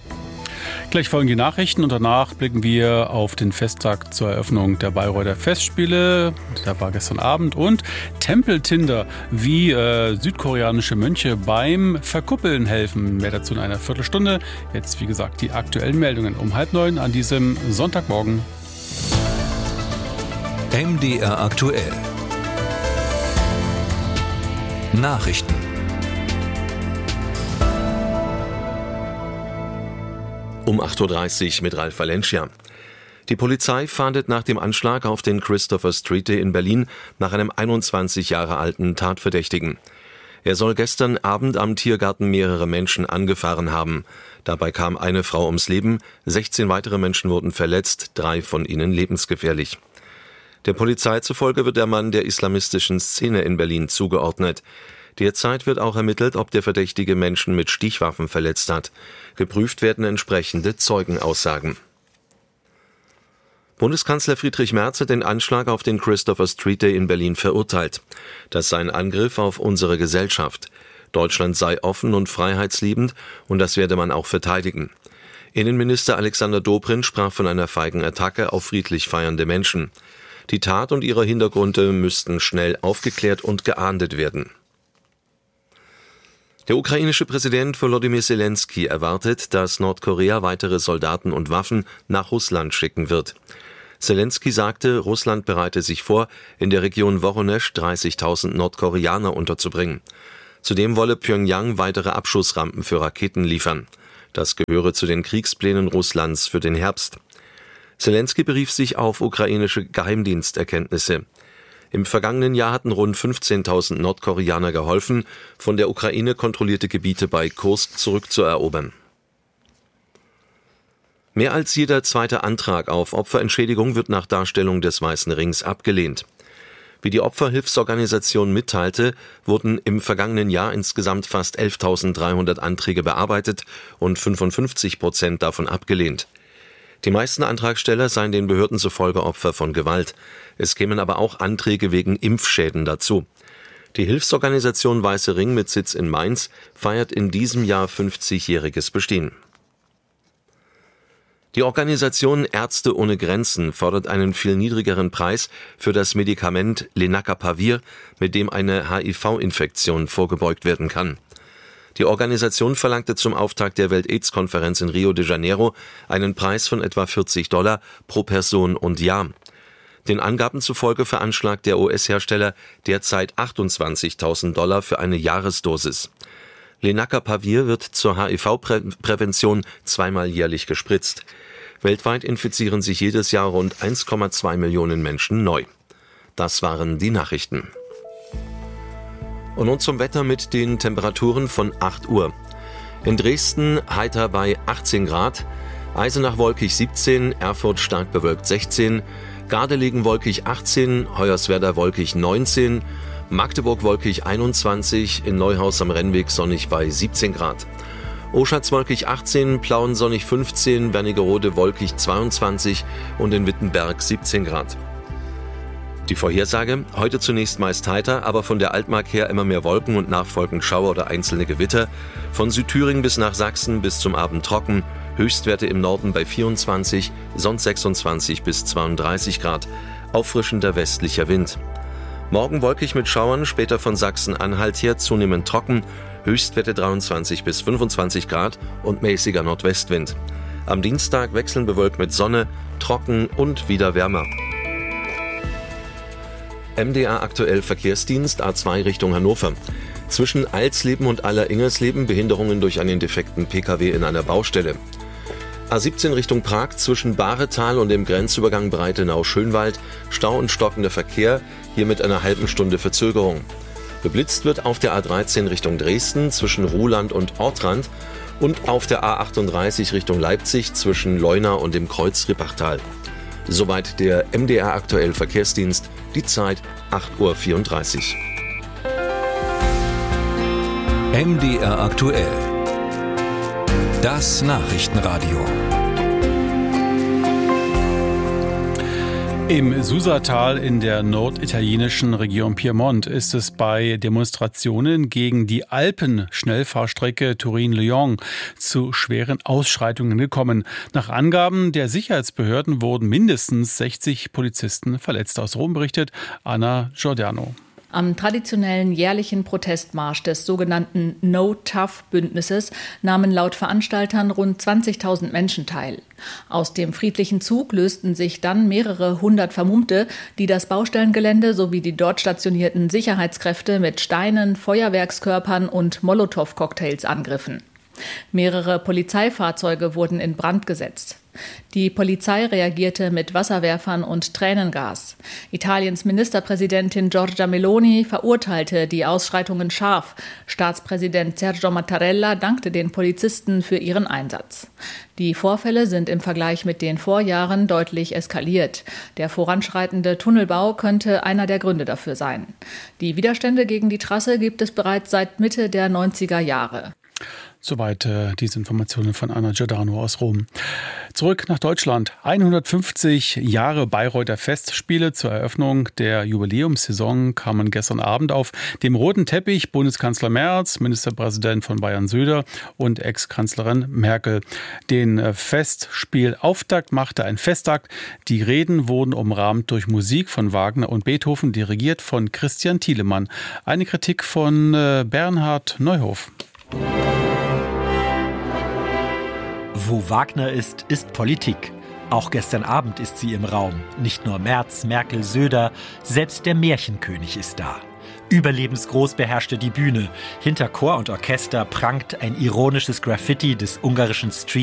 Gleich folgen die Nachrichten und danach blicken wir auf den Festtag zur Eröffnung der Bayreuther Festspiele. Der war gestern Abend. Und Tempeltinder, wie südkoreanische Mönche beim Verkuppeln helfen. Mehr dazu in einer Viertelstunde. Jetzt, wie gesagt, die aktuellen Meldungen um 8:30 an diesem Sonntagmorgen. MDR aktuell. Nachrichten. Um 8:30 Uhr mit Ralf Valencia. Die Polizei fahndet nach dem Anschlag auf den Christopher Street in Berlin nach einem 21 Jahre alten Tatverdächtigen. Er soll gestern Abend am Tiergarten mehrere Menschen angefahren haben. Dabei kam eine Frau ums Leben, 16 weitere Menschen wurden verletzt, 3 von ihnen lebensgefährlich. Der Polizei zufolge wird der Mann der islamistischen Szene in Berlin zugeordnet. Derzeit wird auch ermittelt, ob der Verdächtige Menschen mit Stichwaffen verletzt hat. Geprüft werden entsprechende Zeugenaussagen. Bundeskanzler Friedrich Merz hat den Anschlag auf den Christopher Street Day in Berlin verurteilt. Das sei ein Angriff auf unsere Gesellschaft. Deutschland sei offen und freiheitsliebend und das werde man auch verteidigen. Innenminister Alexander Dobrindt sprach von einer feigen Attacke auf friedlich feiernde Menschen. Die Tat und ihre Hintergründe müssten schnell aufgeklärt und geahndet werden. Der ukrainische Präsident Volodymyr Zelensky erwartet, dass Nordkorea weitere Soldaten und Waffen nach Russland schicken wird. Zelensky sagte, Russland bereite sich vor, in der Region Woronesch 30.000 Nordkoreaner unterzubringen. Zudem wolle Pjöngjang weitere Abschussrampen für Raketen liefern. Das gehöre zu den Kriegsplänen Russlands für den Herbst. Zelensky berief sich auf ukrainische Geheimdiensterkenntnisse. Im vergangenen Jahr hatten rund 15.000 Nordkoreaner geholfen, von der Ukraine kontrollierte Gebiete bei Kursk zurückzuerobern. Mehr als jeder zweite Antrag auf Opferentschädigung wird nach Darstellung des Weißen Rings abgelehnt. Wie die Opferhilfsorganisation mitteilte, wurden im vergangenen Jahr insgesamt fast 11.300 Anträge bearbeitet und 55% davon abgelehnt. Die meisten Antragsteller seien den Behörden zufolge Opfer von Gewalt. Es kämen aber auch Anträge wegen Impfschäden dazu. Die Hilfsorganisation Weiße Ring mit Sitz in Mainz feiert in diesem Jahr 50-jähriges Bestehen. Die Organisation Ärzte ohne Grenzen fordert einen viel niedrigeren Preis für das Medikament Lenacapavir, mit dem eine HIV-Infektion vorgebeugt werden kann. Die Organisation verlangte zum Auftakt der Welt-Aids-Konferenz in Rio de Janeiro einen Preis von etwa $40 pro Person und Jahr. Den Angaben zufolge veranschlagt der US-Hersteller derzeit $28.000 für eine Jahresdosis. Lenacapavir wird zur HIV-Prävention zweimal jährlich gespritzt. Weltweit infizieren sich jedes Jahr rund 1,2 Millionen Menschen neu. Das waren die Nachrichten. Und nun zum Wetter mit den Temperaturen von 8 Uhr. In Dresden heiter bei 18 Grad, Eisenach wolkig 17, Erfurt stark bewölkt 16, Gardelegen wolkig 18, Hoyerswerda wolkig 19, Magdeburg wolkig 21, in Neuhaus am Rennweg sonnig bei 17 Grad. Oschatz wolkig 18, Plauen sonnig 15, Wernigerode wolkig 22 und in Wittenberg 17 Grad. Die Vorhersage, heute zunächst meist heiter, aber von der Altmark her immer mehr Wolken und nachfolgend Schauer oder einzelne Gewitter. Von Südthüringen bis nach Sachsen bis zum Abend trocken, Höchstwerte im Norden bei 24, sonst 26 bis 32 Grad, auffrischender westlicher Wind. Morgen wolkig mit Schauern, später von Sachsen-Anhalt her zunehmend trocken, Höchstwerte 23 bis 25 Grad und mäßiger Nordwestwind. Am Dienstag wechselnd bewölkt mit Sonne, trocken und wieder wärmer. MDR aktuell Verkehrsdienst A2 Richtung Hannover. Zwischen Alsleben und Aller-Ingersleben Behinderungen durch einen defekten Pkw in einer Baustelle. A17 Richtung Prag zwischen Bahretal und dem Grenzübergang Breitenau-Schönwald Stau und stockender Verkehr, hier mit einer halben Stunde Verzögerung. Geblitzt wird auf der A13 Richtung Dresden zwischen Ruhland und Ortrand und auf der A38 Richtung Leipzig zwischen Leuna und dem Kreuz Rippachtal. Soweit der MDR aktuell Verkehrsdienst, die Zeit 8:34 Uhr. MDR aktuell. Das Nachrichtenradio. Im Susatal in der norditalienischen Region Piemont ist es bei Demonstrationen gegen die Alpen-Schnellfahrstrecke Turin-Lyon zu schweren Ausschreitungen gekommen. Nach Angaben der Sicherheitsbehörden wurden mindestens 60 Polizisten verletzt. Aus Rom berichtet Anna Giordano. Am traditionellen jährlichen Protestmarsch des sogenannten No-Tough-Bündnisses nahmen laut Veranstaltern rund 20.000 Menschen teil. Aus dem friedlichen Zug lösten sich dann mehrere hundert Vermummte, die das Baustellengelände sowie die dort stationierten Sicherheitskräfte mit Steinen, Feuerwerkskörpern und Molotow-Cocktails angriffen. Mehrere Polizeifahrzeuge wurden in Brand gesetzt. Die Polizei reagierte mit Wasserwerfern und Tränengas. Italiens Ministerpräsidentin Giorgia Meloni verurteilte die Ausschreitungen scharf. Staatspräsident Sergio Mattarella dankte den Polizisten für ihren Einsatz. Die Vorfälle sind im Vergleich mit den Vorjahren deutlich eskaliert. Der voranschreitende Tunnelbau könnte einer der Gründe dafür sein. Die Widerstände gegen die Trasse gibt es bereits seit Mitte der 90er Jahre. Soweit diese Informationen von Anna Giordano aus Rom. Zurück nach Deutschland. 150 Jahre Bayreuther Festspiele zur Eröffnung der Jubiläumssaison kamen gestern Abend auf dem roten Teppich. Bundeskanzler Merz, Ministerpräsident von Bayern Söder und Ex-Kanzlerin Merkel. Den Festspielauftakt machte ein Festakt. Die Reden wurden umrahmt durch Musik von Wagner und Beethoven, dirigiert von Christian Thielemann. Eine Kritik von Bernhard Neuhof. Wo Wagner ist, ist Politik. Auch gestern Abend ist sie im Raum. Nicht nur Merz, Merkel, Söder, selbst der Märchenkönig ist da. Überlebensgroß beherrschte die Bühne. Hinter Chor und Orchester prangt ein ironisches Graffiti des ungarischen Street